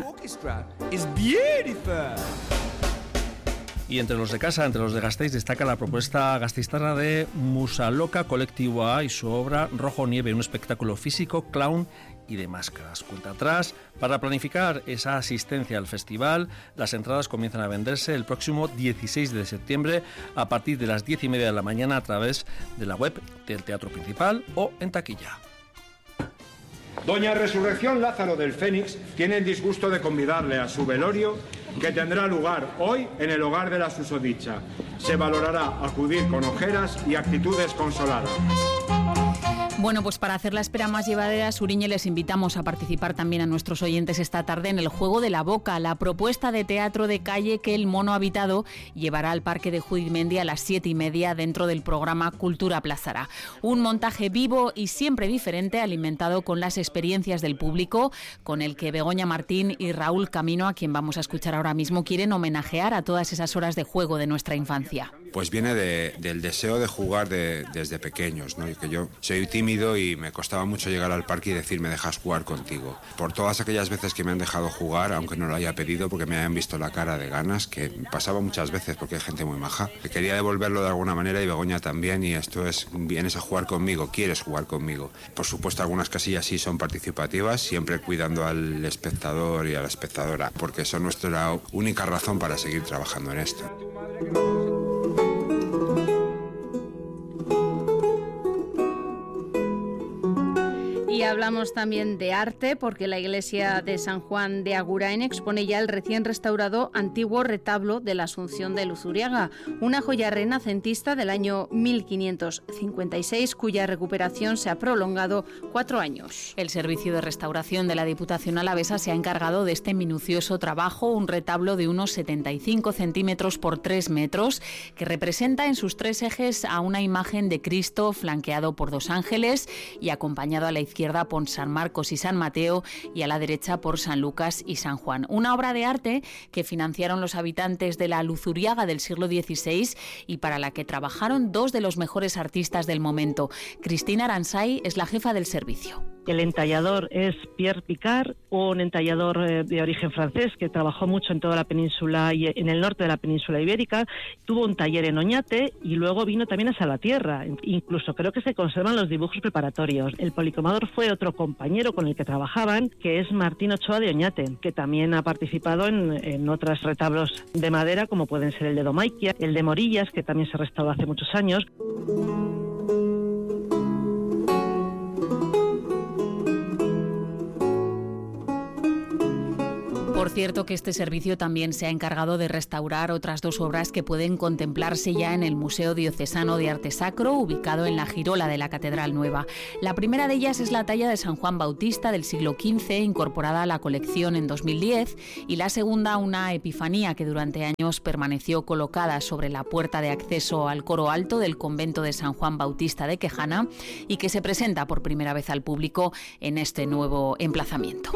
Y entre los de casa, entre los de Gasteiz, destaca la propuesta gasteiztarra de Musaloka Kolektiboa y su obra Rojo Nieve, un espectáculo físico, clown y de máscaras. Cuenta atrás. Para planificar esa asistencia al festival, las entradas comienzan a venderse el próximo 16 de septiembre a partir de las 10:30 de la mañana a través de la web del Teatro Principal o en taquilla. Doña Resurrección Lázaro del Fénix tiene el disgusto de convidarle a su velorio, que tendrá lugar hoy en el hogar de la susodicha. Se valorará acudir con ojeras y actitudes consoladas. Bueno, pues para hacer la espera más llevadera, Suriñe, les invitamos a participar también a nuestros oyentes esta tarde en el Juego de la Boca, la propuesta de teatro de calle que el Mono Habitado llevará al Parque de Judimendi a las 7:30 dentro del programa Cultura Plazará. Un montaje vivo y siempre diferente, alimentado con las experiencias del público, con el que Begoña Martín y Raúl Camino, a quien vamos a escuchar ahora mismo, quieren homenajear a todas esas horas de juego de nuestra infancia. Pues viene del deseo de jugar desde pequeños, ¿no? Que yo soy tímido y me costaba mucho llegar al parque y decir, me dejas jugar contigo. Por todas aquellas veces que me han dejado jugar, aunque no lo haya pedido, porque me hayan visto la cara de ganas, que pasaba muchas veces porque hay gente muy maja. Quería devolverlo de alguna manera y Begoña también, y esto es, vienes a jugar conmigo, quieres jugar conmigo. Por supuesto, algunas casillas sí son participativas, siempre cuidando al espectador y a la espectadora, porque eso es nuestra única razón para seguir trabajando en esto. Y hablamos también de arte, porque la iglesia de San Juan de Agurain expone ya el recién restaurado antiguo retablo de la Asunción de Luzuriaga, una joya renacentista del año 1556, cuya recuperación se ha prolongado 4 años. El servicio de restauración de la Diputación Alavesa se ha encargado de este minucioso trabajo, un retablo de unos 75 centímetros por 3 metros, que representa en sus 3 ejes a una imagen de Cristo flanqueado por 2 ángeles y acompañado a la izquierda izquierda por San Marcos y San Mateo y a la derecha por San Lucas y San Juan. Una obra de arte que financiaron los habitantes de la Luzuriaga del siglo XVI y para la que trabajaron dos de los mejores artistas del momento. Cristina Aransay es la jefa del servicio. El entallador es Pierre Picard, un entallador de origen francés que trabajó mucho en toda la península y en el norte de la península ibérica. Tuvo un taller en Oñate y luego vino también a Salvatierra. Incluso creo que se conservan los dibujos preparatorios. El policromador fue otro compañero con el que trabajaban, que es Martín Ochoa de Oñate, que también ha participado en otros retablos de madera, como pueden ser el de Domaiquia, el de Morillas, que también se restauró hace muchos años. Por cierto que este servicio también se ha encargado de restaurar otras dos obras que pueden contemplarse ya en el Museo Diocesano de Arte Sacro, ubicado en la girola de la Catedral Nueva. La primera de ellas es la talla de San Juan Bautista del siglo XV, incorporada a la colección en 2010, y la segunda, una Epifanía que durante años permaneció colocada sobre la puerta de acceso al coro alto del convento de San Juan Bautista de Quejana y que se presenta por primera vez al público en este nuevo emplazamiento.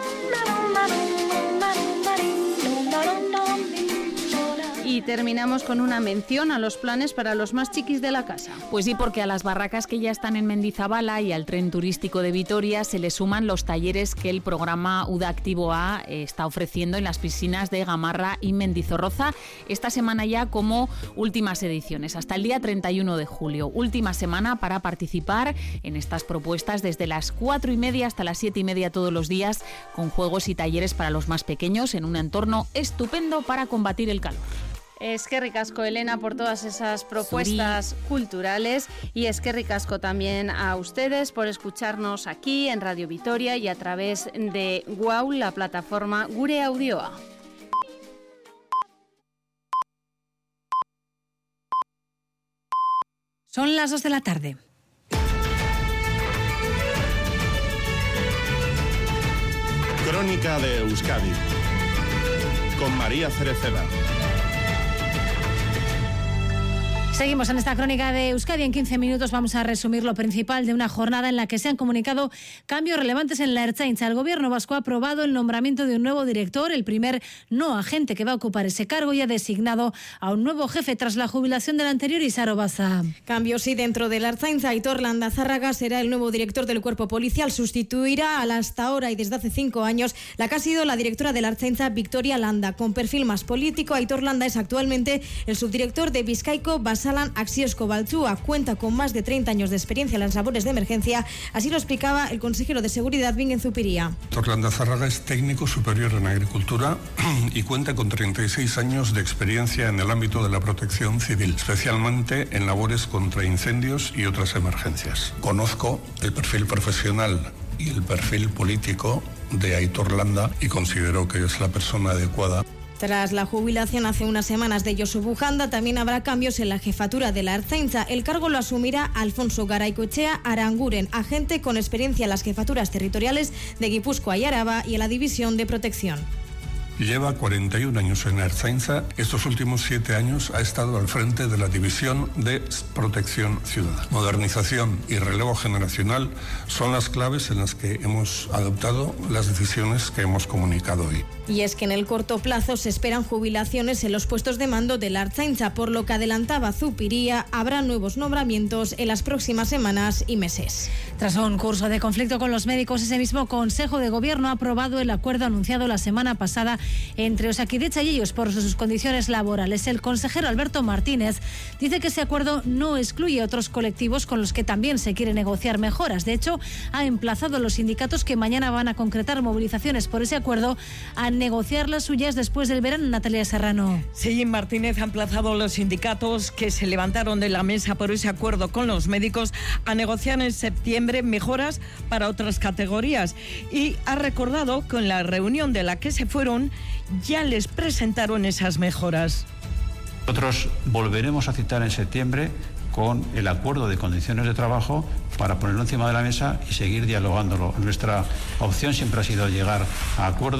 Y terminamos con una mención a los planes para los más chiquis de la casa. Pues sí, porque a las barracas que ya están en Mendizabala y al tren turístico de Vitoria se le suman los talleres que el programa UDA Activo A está ofreciendo en las piscinas de Gamarra y Mendizorroza esta semana ya como últimas ediciones, hasta el día 31 de julio. Última semana para participar en estas propuestas desde las 4:30 hasta las 7:30 todos los días, con juegos y talleres para los más pequeños en un entorno estupendo para combatir el calor. Eskerrik asko, Elena, por todas esas propuestas culturales, y eskerrik asko también a ustedes por escucharnos aquí en Radio Vitoria y a través de WOW, la plataforma Gure Audioa. Son las 2 de la tarde. Crónica de Euskadi con María Cereceda. Seguimos en esta crónica de Euskadi. En 15 minutos vamos a resumir lo principal de una jornada en la que se han comunicado cambios relevantes en la Ertzaintza. El gobierno vasco ha aprobado el nombramiento de un nuevo director, el primer no agente que va a ocupar ese cargo, y ha designado a un nuevo jefe tras la jubilación del anterior, Isaro Baza. Cambios y dentro de la Ertzaintza, Aitor Landazárraga será el nuevo director del cuerpo policial. Sustituirá a la hasta ahora y desde hace 5 años la que ha sido la directora de la Ertzaintza, Victoria Landa. Con perfil más político, Aitor Landa es actualmente el subdirector de Bizkaiko Basalan Axiosko Baltzúa. Cuenta con más de 30 años de experiencia en las labores de emergencia. Así lo explicaba el consejero de Seguridad, Bingen Zupiria. Aitor Landazárraga es técnico superior en agricultura y cuenta con 36 años de experiencia en el ámbito de la protección civil, especialmente en labores contra incendios y otras emergencias. Conozco el perfil profesional y el perfil político de Aitor Landa y considero que es la persona adecuada. Tras la jubilación hace unas semanas de Josu Bujanda, también habrá cambios en la jefatura de la Ertzaintza. El cargo lo asumirá Alfonso Garaikoetxea Aranguren, agente con experiencia en las jefaturas territoriales de Guipúzcoa y Araba y en la división de protección. Lleva 41 años en la Ertzaintza. Estos últimos 7 años ha estado al frente de la División de Protección Ciudadana. Modernización y relevo generacional son las claves en las que hemos adoptado las decisiones que hemos comunicado hoy. Y es que en el corto plazo se esperan jubilaciones en los puestos de mando de la Ertzaintza, por lo que adelantaba Zupiria, habrá nuevos nombramientos en las próximas semanas y meses. Tras un curso de conflicto con los médicos, ese mismo Consejo de Gobierno ha aprobado el acuerdo anunciado la semana pasada entre Osakidetza y ellos por sus condiciones laborales. El consejero Alberto Martínez dice que ese acuerdo no excluye otros colectivos con los que también se quiere negociar mejoras. De hecho, ha emplazado a los sindicatos que mañana van a concretar movilizaciones por ese acuerdo a negociar las suyas después del verano. Natalia Serrano. Sellín Martínez ha emplazado a los sindicatos que se levantaron de la mesa por ese acuerdo con los médicos a negociar en septiembre mejoras para otras categorías, y ha recordado que en la reunión de la que se fueron ya les presentaron esas mejoras. Nosotros volveremos a citar en septiembre con el acuerdo de condiciones de trabajo para ponerlo encima de la mesa y seguir dialogándolo. Nuestra opción siempre ha sido llegar a acuerdos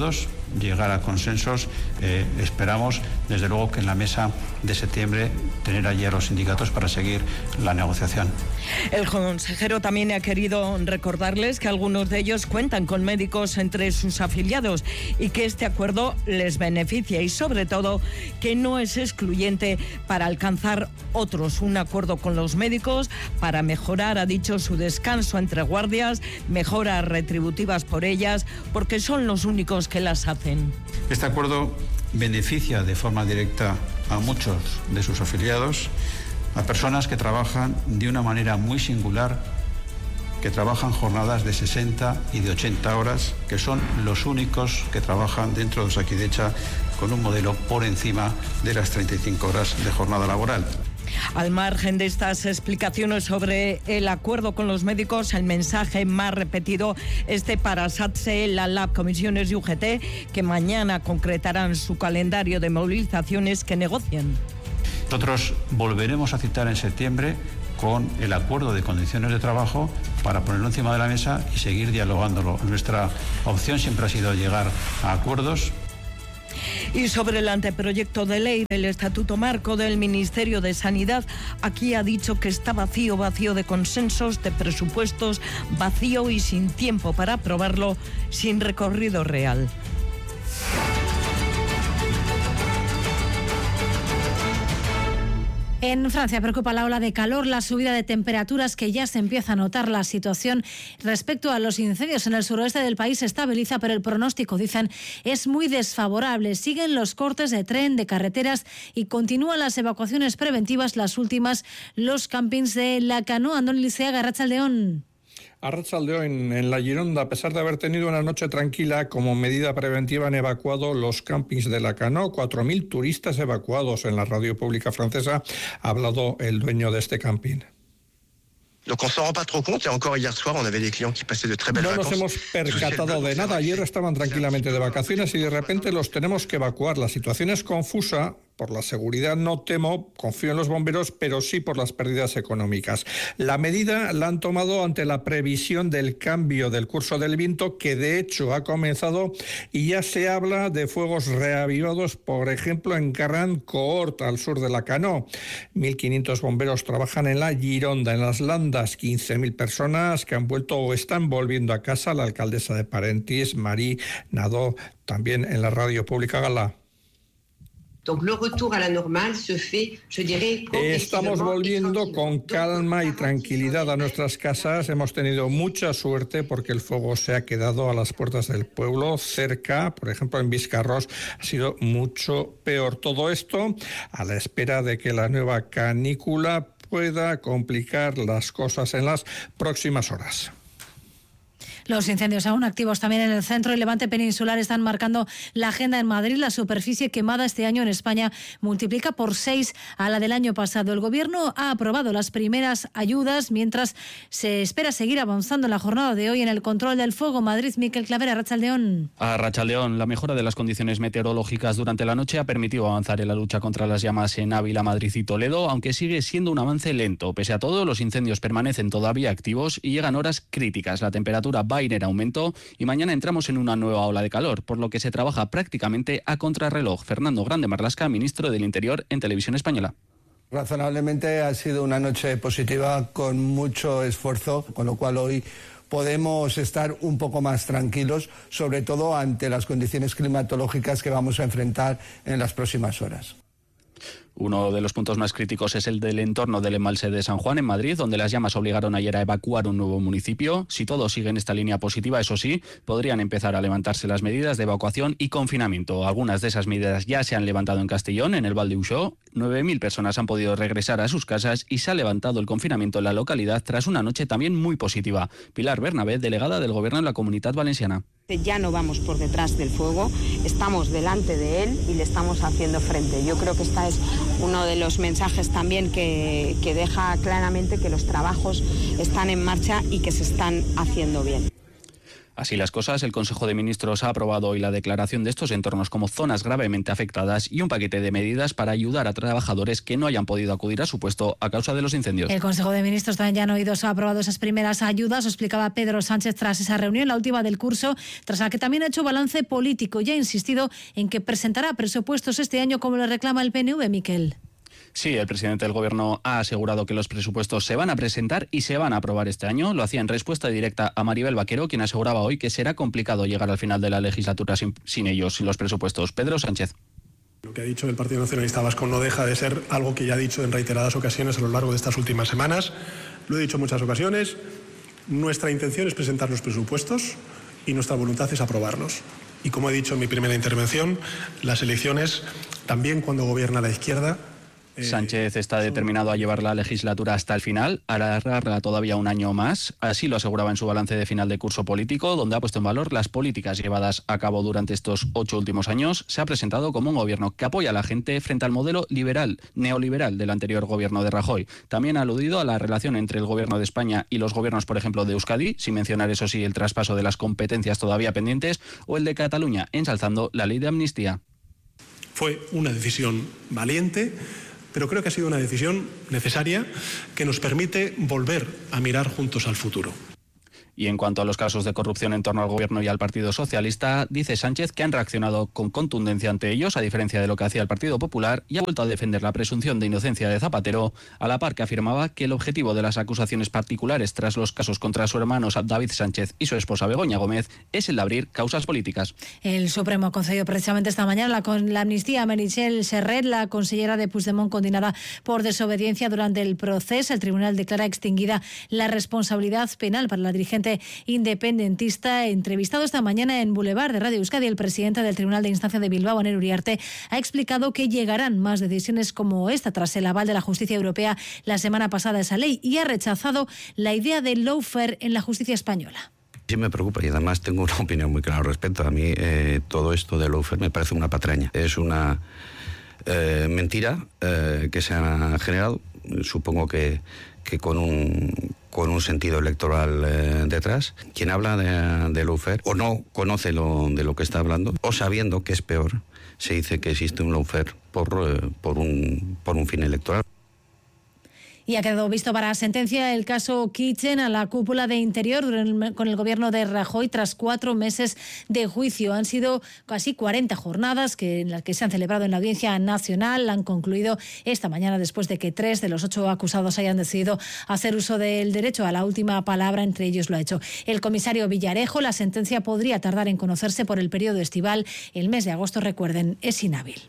llegar a consensos. Esperamos, desde luego, que en la mesa de septiembre tener allí a los sindicatos para seguir la negociación. El consejero también ha querido recordarles que algunos de ellos cuentan con médicos entre sus afiliados y que este acuerdo les beneficia y, sobre todo, que no es excluyente para alcanzar otros. Un acuerdo con los médicos para mejorar, ha dicho, su descanso entre guardias, mejoras retributivas por ellas, porque son los únicos que las hacen. Este acuerdo beneficia de forma directa a muchos de sus afiliados, a personas que trabajan de una manera muy singular, que trabajan jornadas de 60 y de 80 horas, que son los únicos que trabajan dentro de Osakidetza con un modelo por encima de las 35 horas de jornada laboral. Al margen de estas explicaciones sobre el acuerdo con los médicos, el mensaje más repetido es de para SATSE, la LAB, comisiones y UGT, que mañana concretarán su calendario de movilizaciones que negocian. Nosotros volveremos a citar en septiembre con el acuerdo de condiciones de trabajo para ponerlo encima de la mesa y seguir dialogándolo. Nuestra opción siempre ha sido llegar a acuerdos. Y sobre el anteproyecto de ley del Estatuto Marco del Ministerio de Sanidad, aquí ha dicho que está vacío de consensos, de presupuestos, vacío y sin tiempo para aprobarlo, sin recorrido real. En Francia preocupa la ola de calor, la subida de temperaturas que ya se empieza a notar. La situación respecto a los incendios en el suroeste del país se estabiliza, pero el pronóstico, dicen, es muy desfavorable. Siguen los cortes de tren, de carreteras y continúan las evacuaciones preventivas, las últimas, los campings de La Canoa. Andón Liceaga, Arratsaldeón. Arratsaldeón, en la Gironda, a pesar de haber tenido una noche tranquila, como medida preventiva han evacuado los campings de La Canoa, 4.000 turistas evacuados. En la radio pública francesa ha hablado el dueño de este camping. Donc on s'en rend pas trop compte et encore hier soir on avait des clients qui passaient de très belles vacances. No nos hemos percatado de nada. Ayer estaban tranquilamente de vacaciones y de repente los tenemos que evacuar. La situación es confusa. Por la seguridad no temo, confío en los bomberos, pero sí por las pérdidas económicas. La medida la han tomado ante la previsión del cambio del curso del viento, que de hecho ha comenzado y ya se habla de fuegos reavivados, por ejemplo, en Carran-Cohort, al sur de La Canoa. 1.500 bomberos trabajan en la Gironda, en las Landas, 15.000 personas que han vuelto o están volviendo a casa. La alcaldesa de Parentís, Marie Nadeau, también en la radio pública Gala. Estamos volviendo con calma y tranquilidad a nuestras casas. Hemos tenido mucha suerte porque el fuego se ha quedado a las puertas del pueblo, cerca, por ejemplo en Viscarros, ha sido mucho peor. Todo esto a la espera de que la nueva canícula pueda complicar las cosas en las próximas horas. Los incendios aún activos también en el centro y levante peninsular están marcando la agenda en Madrid. La superficie quemada este año en España multiplica por 6 a la del año pasado. El Gobierno ha aprobado las primeras ayudas, mientras se espera seguir avanzando en la jornada de hoy en el control del fuego. Madrid, Miquel Clavera, Arratsaldeón. Arratsaldeón, la mejora de las condiciones meteorológicas durante la noche ha permitido avanzar en la lucha contra las llamas en Ávila, Madrid y Toledo, aunque sigue siendo un avance lento. Pese a todo, los incendios permanecen todavía activos y llegan horas críticas. La temperatura va a ir en aumento y mañana entramos en una nueva ola de calor, por lo que se trabaja prácticamente a contrarreloj. Fernando Grande Marlaska, ministro del Interior en Televisión Española. Razonablemente ha sido una noche positiva con mucho esfuerzo, con lo cual hoy podemos estar un poco más tranquilos, sobre todo ante las condiciones climatológicas que vamos a enfrentar en las próximas horas. Uno de los puntos más críticos es el del entorno del embalse de San Juan en Madrid, donde las llamas obligaron ayer a evacuar un nuevo municipio. Si todo sigue en esta línea positiva, eso sí, podrían empezar a levantarse las medidas de evacuación y confinamiento. Algunas de esas medidas ya se han levantado en Castellón, en el Val de Uxó. 9.000 personas han podido regresar a sus casas y se ha levantado el confinamiento en la localidad tras una noche también muy positiva. Pilar Bernabé, delegada del Gobierno en la Comunidad Valenciana. Ya no vamos por detrás del fuego, estamos delante de él y le estamos haciendo frente. Yo creo que este es uno de los mensajes también que deja claramente que los trabajos están en marcha y que se están haciendo bien. Así las cosas, el Consejo de Ministros ha aprobado hoy la declaración de estos entornos como zonas gravemente afectadas y un paquete de medidas para ayudar a trabajadores que no hayan podido acudir a su puesto a causa de los incendios. El Consejo de Ministros también ya ha aprobado esas primeras ayudas, lo explicaba Pedro Sánchez tras esa reunión, la última del curso, tras la que también ha hecho balance político y ha insistido en que presentará presupuestos este año como le reclama el PNV, Miquel. Sí, el presidente del Gobierno ha asegurado que los presupuestos se van a presentar y se van a aprobar este año. Lo hacía en respuesta directa a Maribel Vaquero, quien aseguraba hoy que será complicado llegar al final de la legislatura sin ellos, sin los presupuestos. Pedro Sánchez. Lo que ha dicho el Partido Nacionalista Vasco no deja de ser algo que ya ha dicho en reiteradas ocasiones a lo largo de estas últimas semanas. Lo he dicho en muchas ocasiones. Nuestra intención es presentar los presupuestos y nuestra voluntad es aprobarlos. Y como he dicho en mi primera intervención, las elecciones, también cuando gobierna la izquierda, Sánchez está determinado a llevar la legislatura hasta el final, a alargarla todavía un año más. Así lo aseguraba en su balance de final de curso político, donde ha puesto en valor las políticas llevadas a cabo durante estos 8 últimos años. Se ha presentado como un gobierno que apoya a la gente frente al modelo neoliberal del anterior gobierno de Rajoy. También ha aludido a la relación entre el gobierno de España y los gobiernos, por ejemplo, de Euskadi, sin mencionar, eso sí, el traspaso de las competencias todavía pendientes, o el de Cataluña, ensalzando la ley de amnistía. Fue una decisión valiente, pero creo que ha sido una decisión necesaria que nos permite volver a mirar juntos al futuro. Y en cuanto a los casos de corrupción en torno al Gobierno y al Partido Socialista, dice Sánchez que han reaccionado con contundencia ante ellos, a diferencia de lo que hacía el Partido Popular, y ha vuelto a defender la presunción de inocencia de Zapatero, a la par que afirmaba que el objetivo de las acusaciones particulares tras los casos contra su hermano David Sánchez y su esposa Begoña Gómez es el de abrir causas políticas. El Supremo ha concedido precisamente esta mañana la amnistía a Meritxell Serret, la consellera de Puigdemont condenada por desobediencia durante el proceso. El tribunal declara extinguida la responsabilidad penal para la dirigente independentista. Entrevistado esta mañana en Boulevard de Radio Euskadi, el presidente del Tribunal de Instancia de Bilbao, Aner Uriarte, ha explicado que llegarán más decisiones como esta tras el aval de la justicia europea la semana pasada a esa ley, y ha rechazado la idea de lawfare en la justicia española. Sí me preocupa y además tengo una opinión muy clara al respecto. A mí todo esto de lawfare me parece una patraña. Es una mentira que se ha generado, supongo que con un sentido electoral detrás. Quien habla de lawfare o no conoce de lo que está hablando, o sabiendo que es peor, se dice que existe un lawfare por un fin electoral. Y ha quedado visto para sentencia el caso Kitchen a la cúpula de Interior con el gobierno de Rajoy tras 4 meses de juicio. Han sido casi 40 jornadas en las que se han celebrado en la Audiencia Nacional. Han concluido esta mañana después de que 3 de los 8 acusados hayan decidido hacer uso del derecho a la última palabra. Entre ellos lo ha hecho el comisario Villarejo. La sentencia podría tardar en conocerse por el periodo estival. El mes de agosto, recuerden, es inhábil.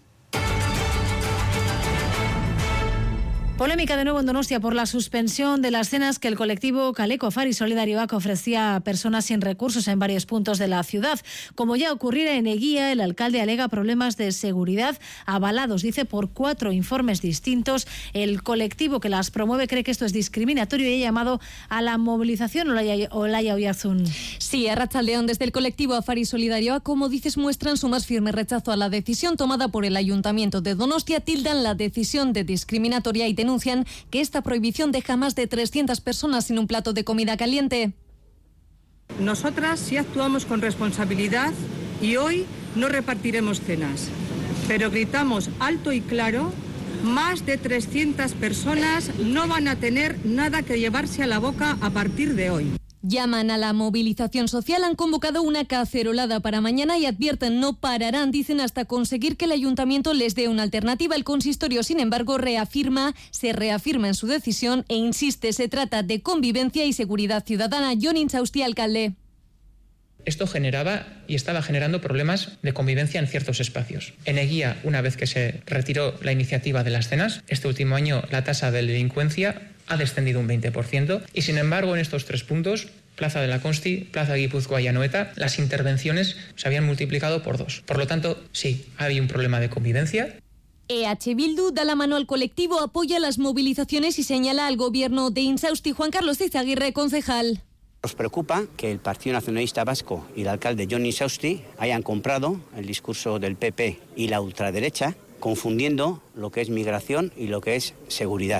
Polémica de nuevo en Donostia por la suspensión de las cenas que el colectivo Kaleko Afari Solidarioak ofrecía a personas sin recursos en varios puntos de la ciudad. Como ya ocurriera en Eguía, el alcalde alega problemas de seguridad avalados, dice, por 4 informes distintos. El colectivo que las promueve cree que esto es discriminatorio y ha llamado a la movilización. Olaya Oyarzún. Sí, Arratsaldeon, desde el colectivo Afari Solidarioak, como dices, muestran su más firme rechazo a la decisión tomada por el Ayuntamiento de Donostia, tildan la decisión de discriminatoria y denuncian que esta prohibición deja más de 300 personas sin un plato de comida caliente. Nosotras sí actuamos con responsabilidad y hoy no repartiremos cenas, pero gritamos alto y claro: más de 300 personas no van a tener nada que llevarse a la boca a partir de hoy. Llaman a la movilización social, han convocado una cacerolada para mañana y advierten no pararán, dicen, hasta conseguir que el ayuntamiento les dé una alternativa. El consistorio, sin embargo, se reafirma en su decisión e insiste, se trata de convivencia y seguridad ciudadana. Jon Inchausti, alcalde. Esto generaba y estaba generando problemas de convivencia en ciertos espacios. En Eguía, una vez que se retiró la iniciativa de las cenas, este último año la tasa de delincuencia ha descendido un 20% y, sin embargo, en estos 3 puntos, Plaza de la Consti, Plaza Guipúzcoa y Anoeta, las intervenciones se habían multiplicado por 2. Por lo tanto, sí, hay un problema de convivencia. EH Bildu da la mano al colectivo, apoya las movilizaciones y señala al gobierno de Insausti. Juan Carlos Izaguirre, concejal. Nos preocupa que el Partido Nacionalista Vasco y el alcalde Jon Insausti hayan comprado el discurso del PP y la ultraderecha, confundiendo lo que es migración y lo que es seguridad.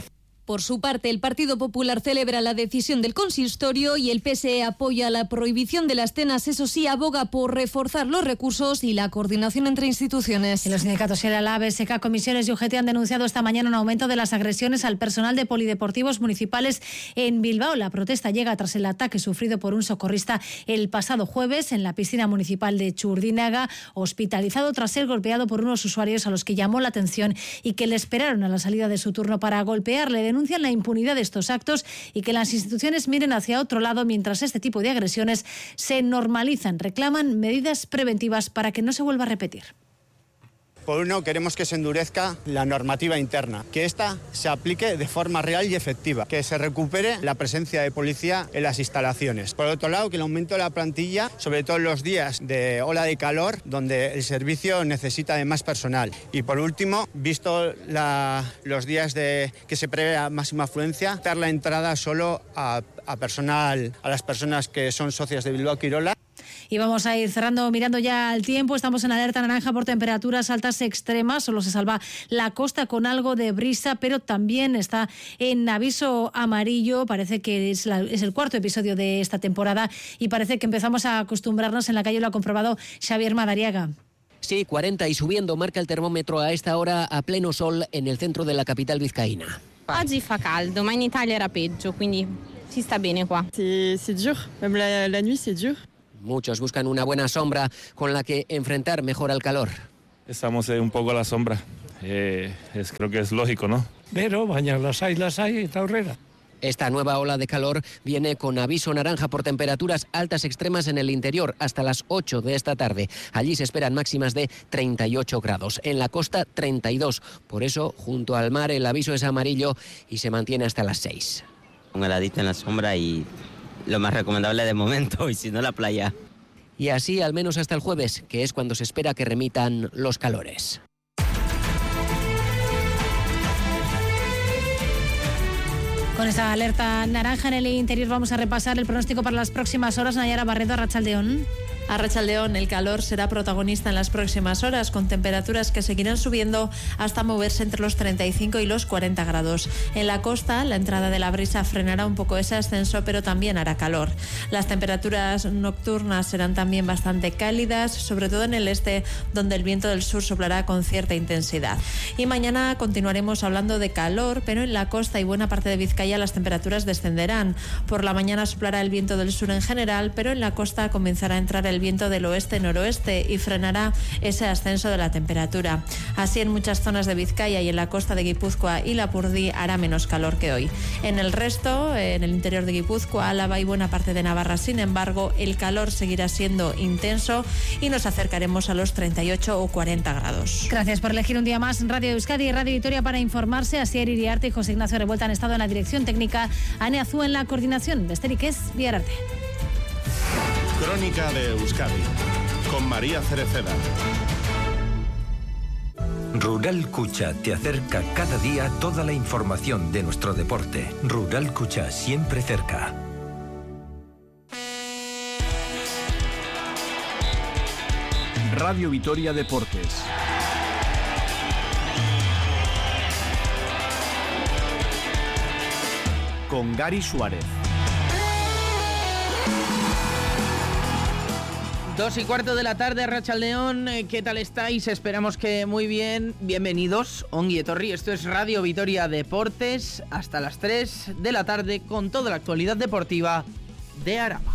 Por su parte, el Partido Popular celebra la decisión del consistorio y el PSE apoya la prohibición de las cenas. Eso sí, aboga por reforzar los recursos y la coordinación entre instituciones. Y los sindicatos ELA, BSK, Comisiones y UGT han denunciado esta mañana un aumento de las agresiones al personal de polideportivos municipales en Bilbao. La protesta llega tras el ataque sufrido por un socorrista el pasado jueves en la piscina municipal de Churdínaga, hospitalizado tras ser golpeado por unos usuarios a los que llamó la atención y que le esperaron a la salida de su turno para golpearle. Denuncian la impunidad de estos actos y que las instituciones miren hacia otro lado mientras este tipo de agresiones se normalizan. Reclaman medidas preventivas para que no se vuelva a repetir. Por uno, queremos que se endurezca la normativa interna, que esta se aplique de forma real y efectiva, que se recupere la presencia de policía en las instalaciones. Por otro lado, que el aumento de la plantilla, sobre todo en los días de ola de calor, donde el servicio necesita de más personal. Y por último, visto los días que se prevé a máxima afluencia, dar la entrada solo a las personas que son socias de Bilbao Quirola. Y vamos a ir cerrando, mirando ya al tiempo. Estamos en alerta naranja por temperaturas altas extremas. Solo se salva la costa con algo de brisa, pero también está en aviso amarillo. Parece que es el cuarto episodio de esta temporada y parece que empezamos a acostumbrarnos. En la calle lo ha comprobado Xavier Madariaga. Sí, 40 y subiendo marca el termómetro a esta hora a pleno sol en el centro de la capital vizcaína. Oggi fa caldo, ma in Italia era peggio, quindi si sta bene qua. C'est dur, même la nuit c'est dur. Muchos buscan una buena sombra con la que enfrentar mejor al calor. Estamos un poco a la sombra, creo que es lógico, ¿no? Pero bañar las hay, está horrera. Esta nueva ola de calor viene con aviso naranja por temperaturas altas extremas en el interior hasta las 8 de esta tarde. Allí se esperan máximas de 38 grados. En la costa, 32. Por eso, junto al mar, el aviso es amarillo y se mantiene hasta las 6. Un heladito en la sombra y lo más recomendable de momento, y si no, la playa. Y así al menos hasta el jueves, que es cuando se espera que remitan los calores. Con esta alerta naranja en el interior vamos a repasar el pronóstico para las próximas horas. Nayara Barredo, Arratsaldeón. Arratsaldeón, el calor será protagonista en las próximas horas, con temperaturas que seguirán subiendo hasta moverse entre los 35 y los 40 grados. En la costa, la entrada de la brisa frenará un poco ese ascenso, pero también hará calor. Las temperaturas nocturnas serán también bastante cálidas, sobre todo en el este, donde el viento del sur soplará con cierta intensidad. Y mañana continuaremos hablando de calor, pero en la costa y buena parte de Vizcaya las temperaturas descenderán. Por la mañana soplará el viento del sur en general, pero en la costa comenzará a entrar el viento del oeste-noroeste y frenará ese ascenso de la temperatura. Así, en muchas zonas de Vizcaya y en la costa de Guipúzcoa y Lapurdí hará menos calor que hoy. En el resto, en el interior de Guipúzcoa, Álava y buena parte de Navarra, sin embargo, el calor seguirá siendo intenso y nos acercaremos a los 38 o 40 grados. Gracias por elegir un día más Radio Euskadi y Radio Vitoria para informarse. Asier Iriarte y José Ignacio Revuelta han estado en la dirección técnica, Ane Azú en la coordinación. Besterik ez, bihar arte. Crónica de Euskadi, con María Cereceda. Rural Cucha te acerca cada día toda la información de nuestro deporte. Rural Cucha, siempre cerca. Radio Vitoria Deportes. Con Gary Suárez. 2:15 de la tarde, Arratsaldeón, ¿qué tal estáis? Esperamos que muy bien. Bienvenidos, Ongi Etorri. Esto es Radio Vitoria Deportes, hasta las 3 de la tarde con toda la actualidad deportiva de Araba.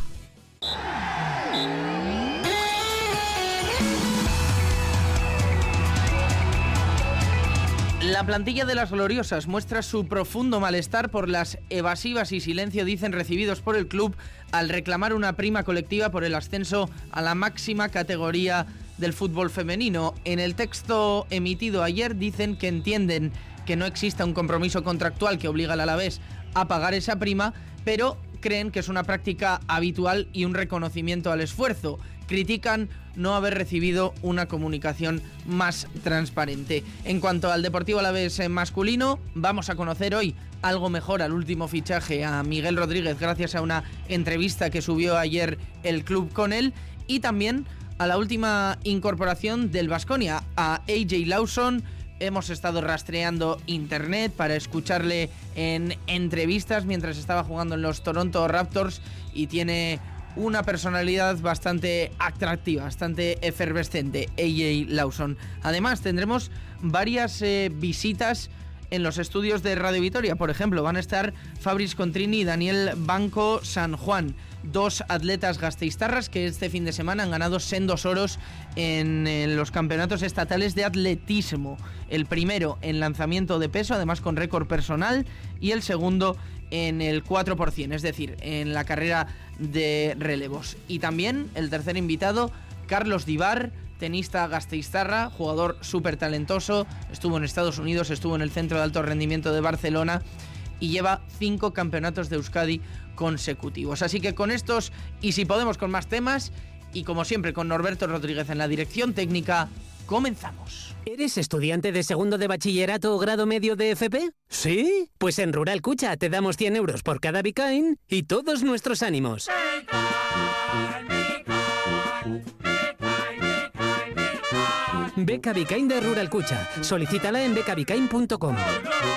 La plantilla de las Gloriosas muestra su profundo malestar por las evasivas y silencio, dicen, recibidos por el club al reclamar una prima colectiva por el ascenso a la máxima categoría del fútbol femenino. En el texto emitido ayer dicen que entienden que no exista un compromiso contractual que obliga al Alavés a pagar esa prima, pero creen que es una práctica habitual y un reconocimiento al esfuerzo. Critican no haber recibido una comunicación más transparente. En cuanto al Deportivo Alavés masculino, vamos a conocer hoy algo mejor al último fichaje, a Miguel Rodríguez, gracias a una entrevista que subió ayer el club con él, y también a la última incorporación del Baskonia, a AJ Lawson, hemos estado rastreando internet para escucharle en entrevistas mientras estaba jugando en los Toronto Raptors y tiene una personalidad bastante atractiva, bastante efervescente, AJ Lawson. Además, tendremos varias visitas en los estudios de Radio Vitoria. Por ejemplo, van a estar Fabris Contrini y Daniel Banco San Juan, dos atletas gasteiztarras que este fin de semana han ganado sendos oros en los campeonatos estatales de atletismo. El primero en lanzamiento de peso, además con récord personal, y el segundo en el 4%, es decir, en la carrera de relevos. Y también el tercer invitado, Carlos Dibar, tenista gasteiztarra, jugador súper talentoso, estuvo en Estados Unidos, estuvo en el Centro de Alto Rendimiento de Barcelona y lleva 5 campeonatos de Euskadi consecutivos. Así que con estos, y si podemos con más temas, y como siempre con Norberto Rodríguez en la dirección técnica, comenzamos. ¿Eres estudiante de segundo de bachillerato o grado medio de FP? ¿Sí? Pues en Rural Cucha te damos 100 euros por cada Bicain y todos nuestros ánimos. Beca Bicain de Rural Cucha. Solicítala en becabicain.com.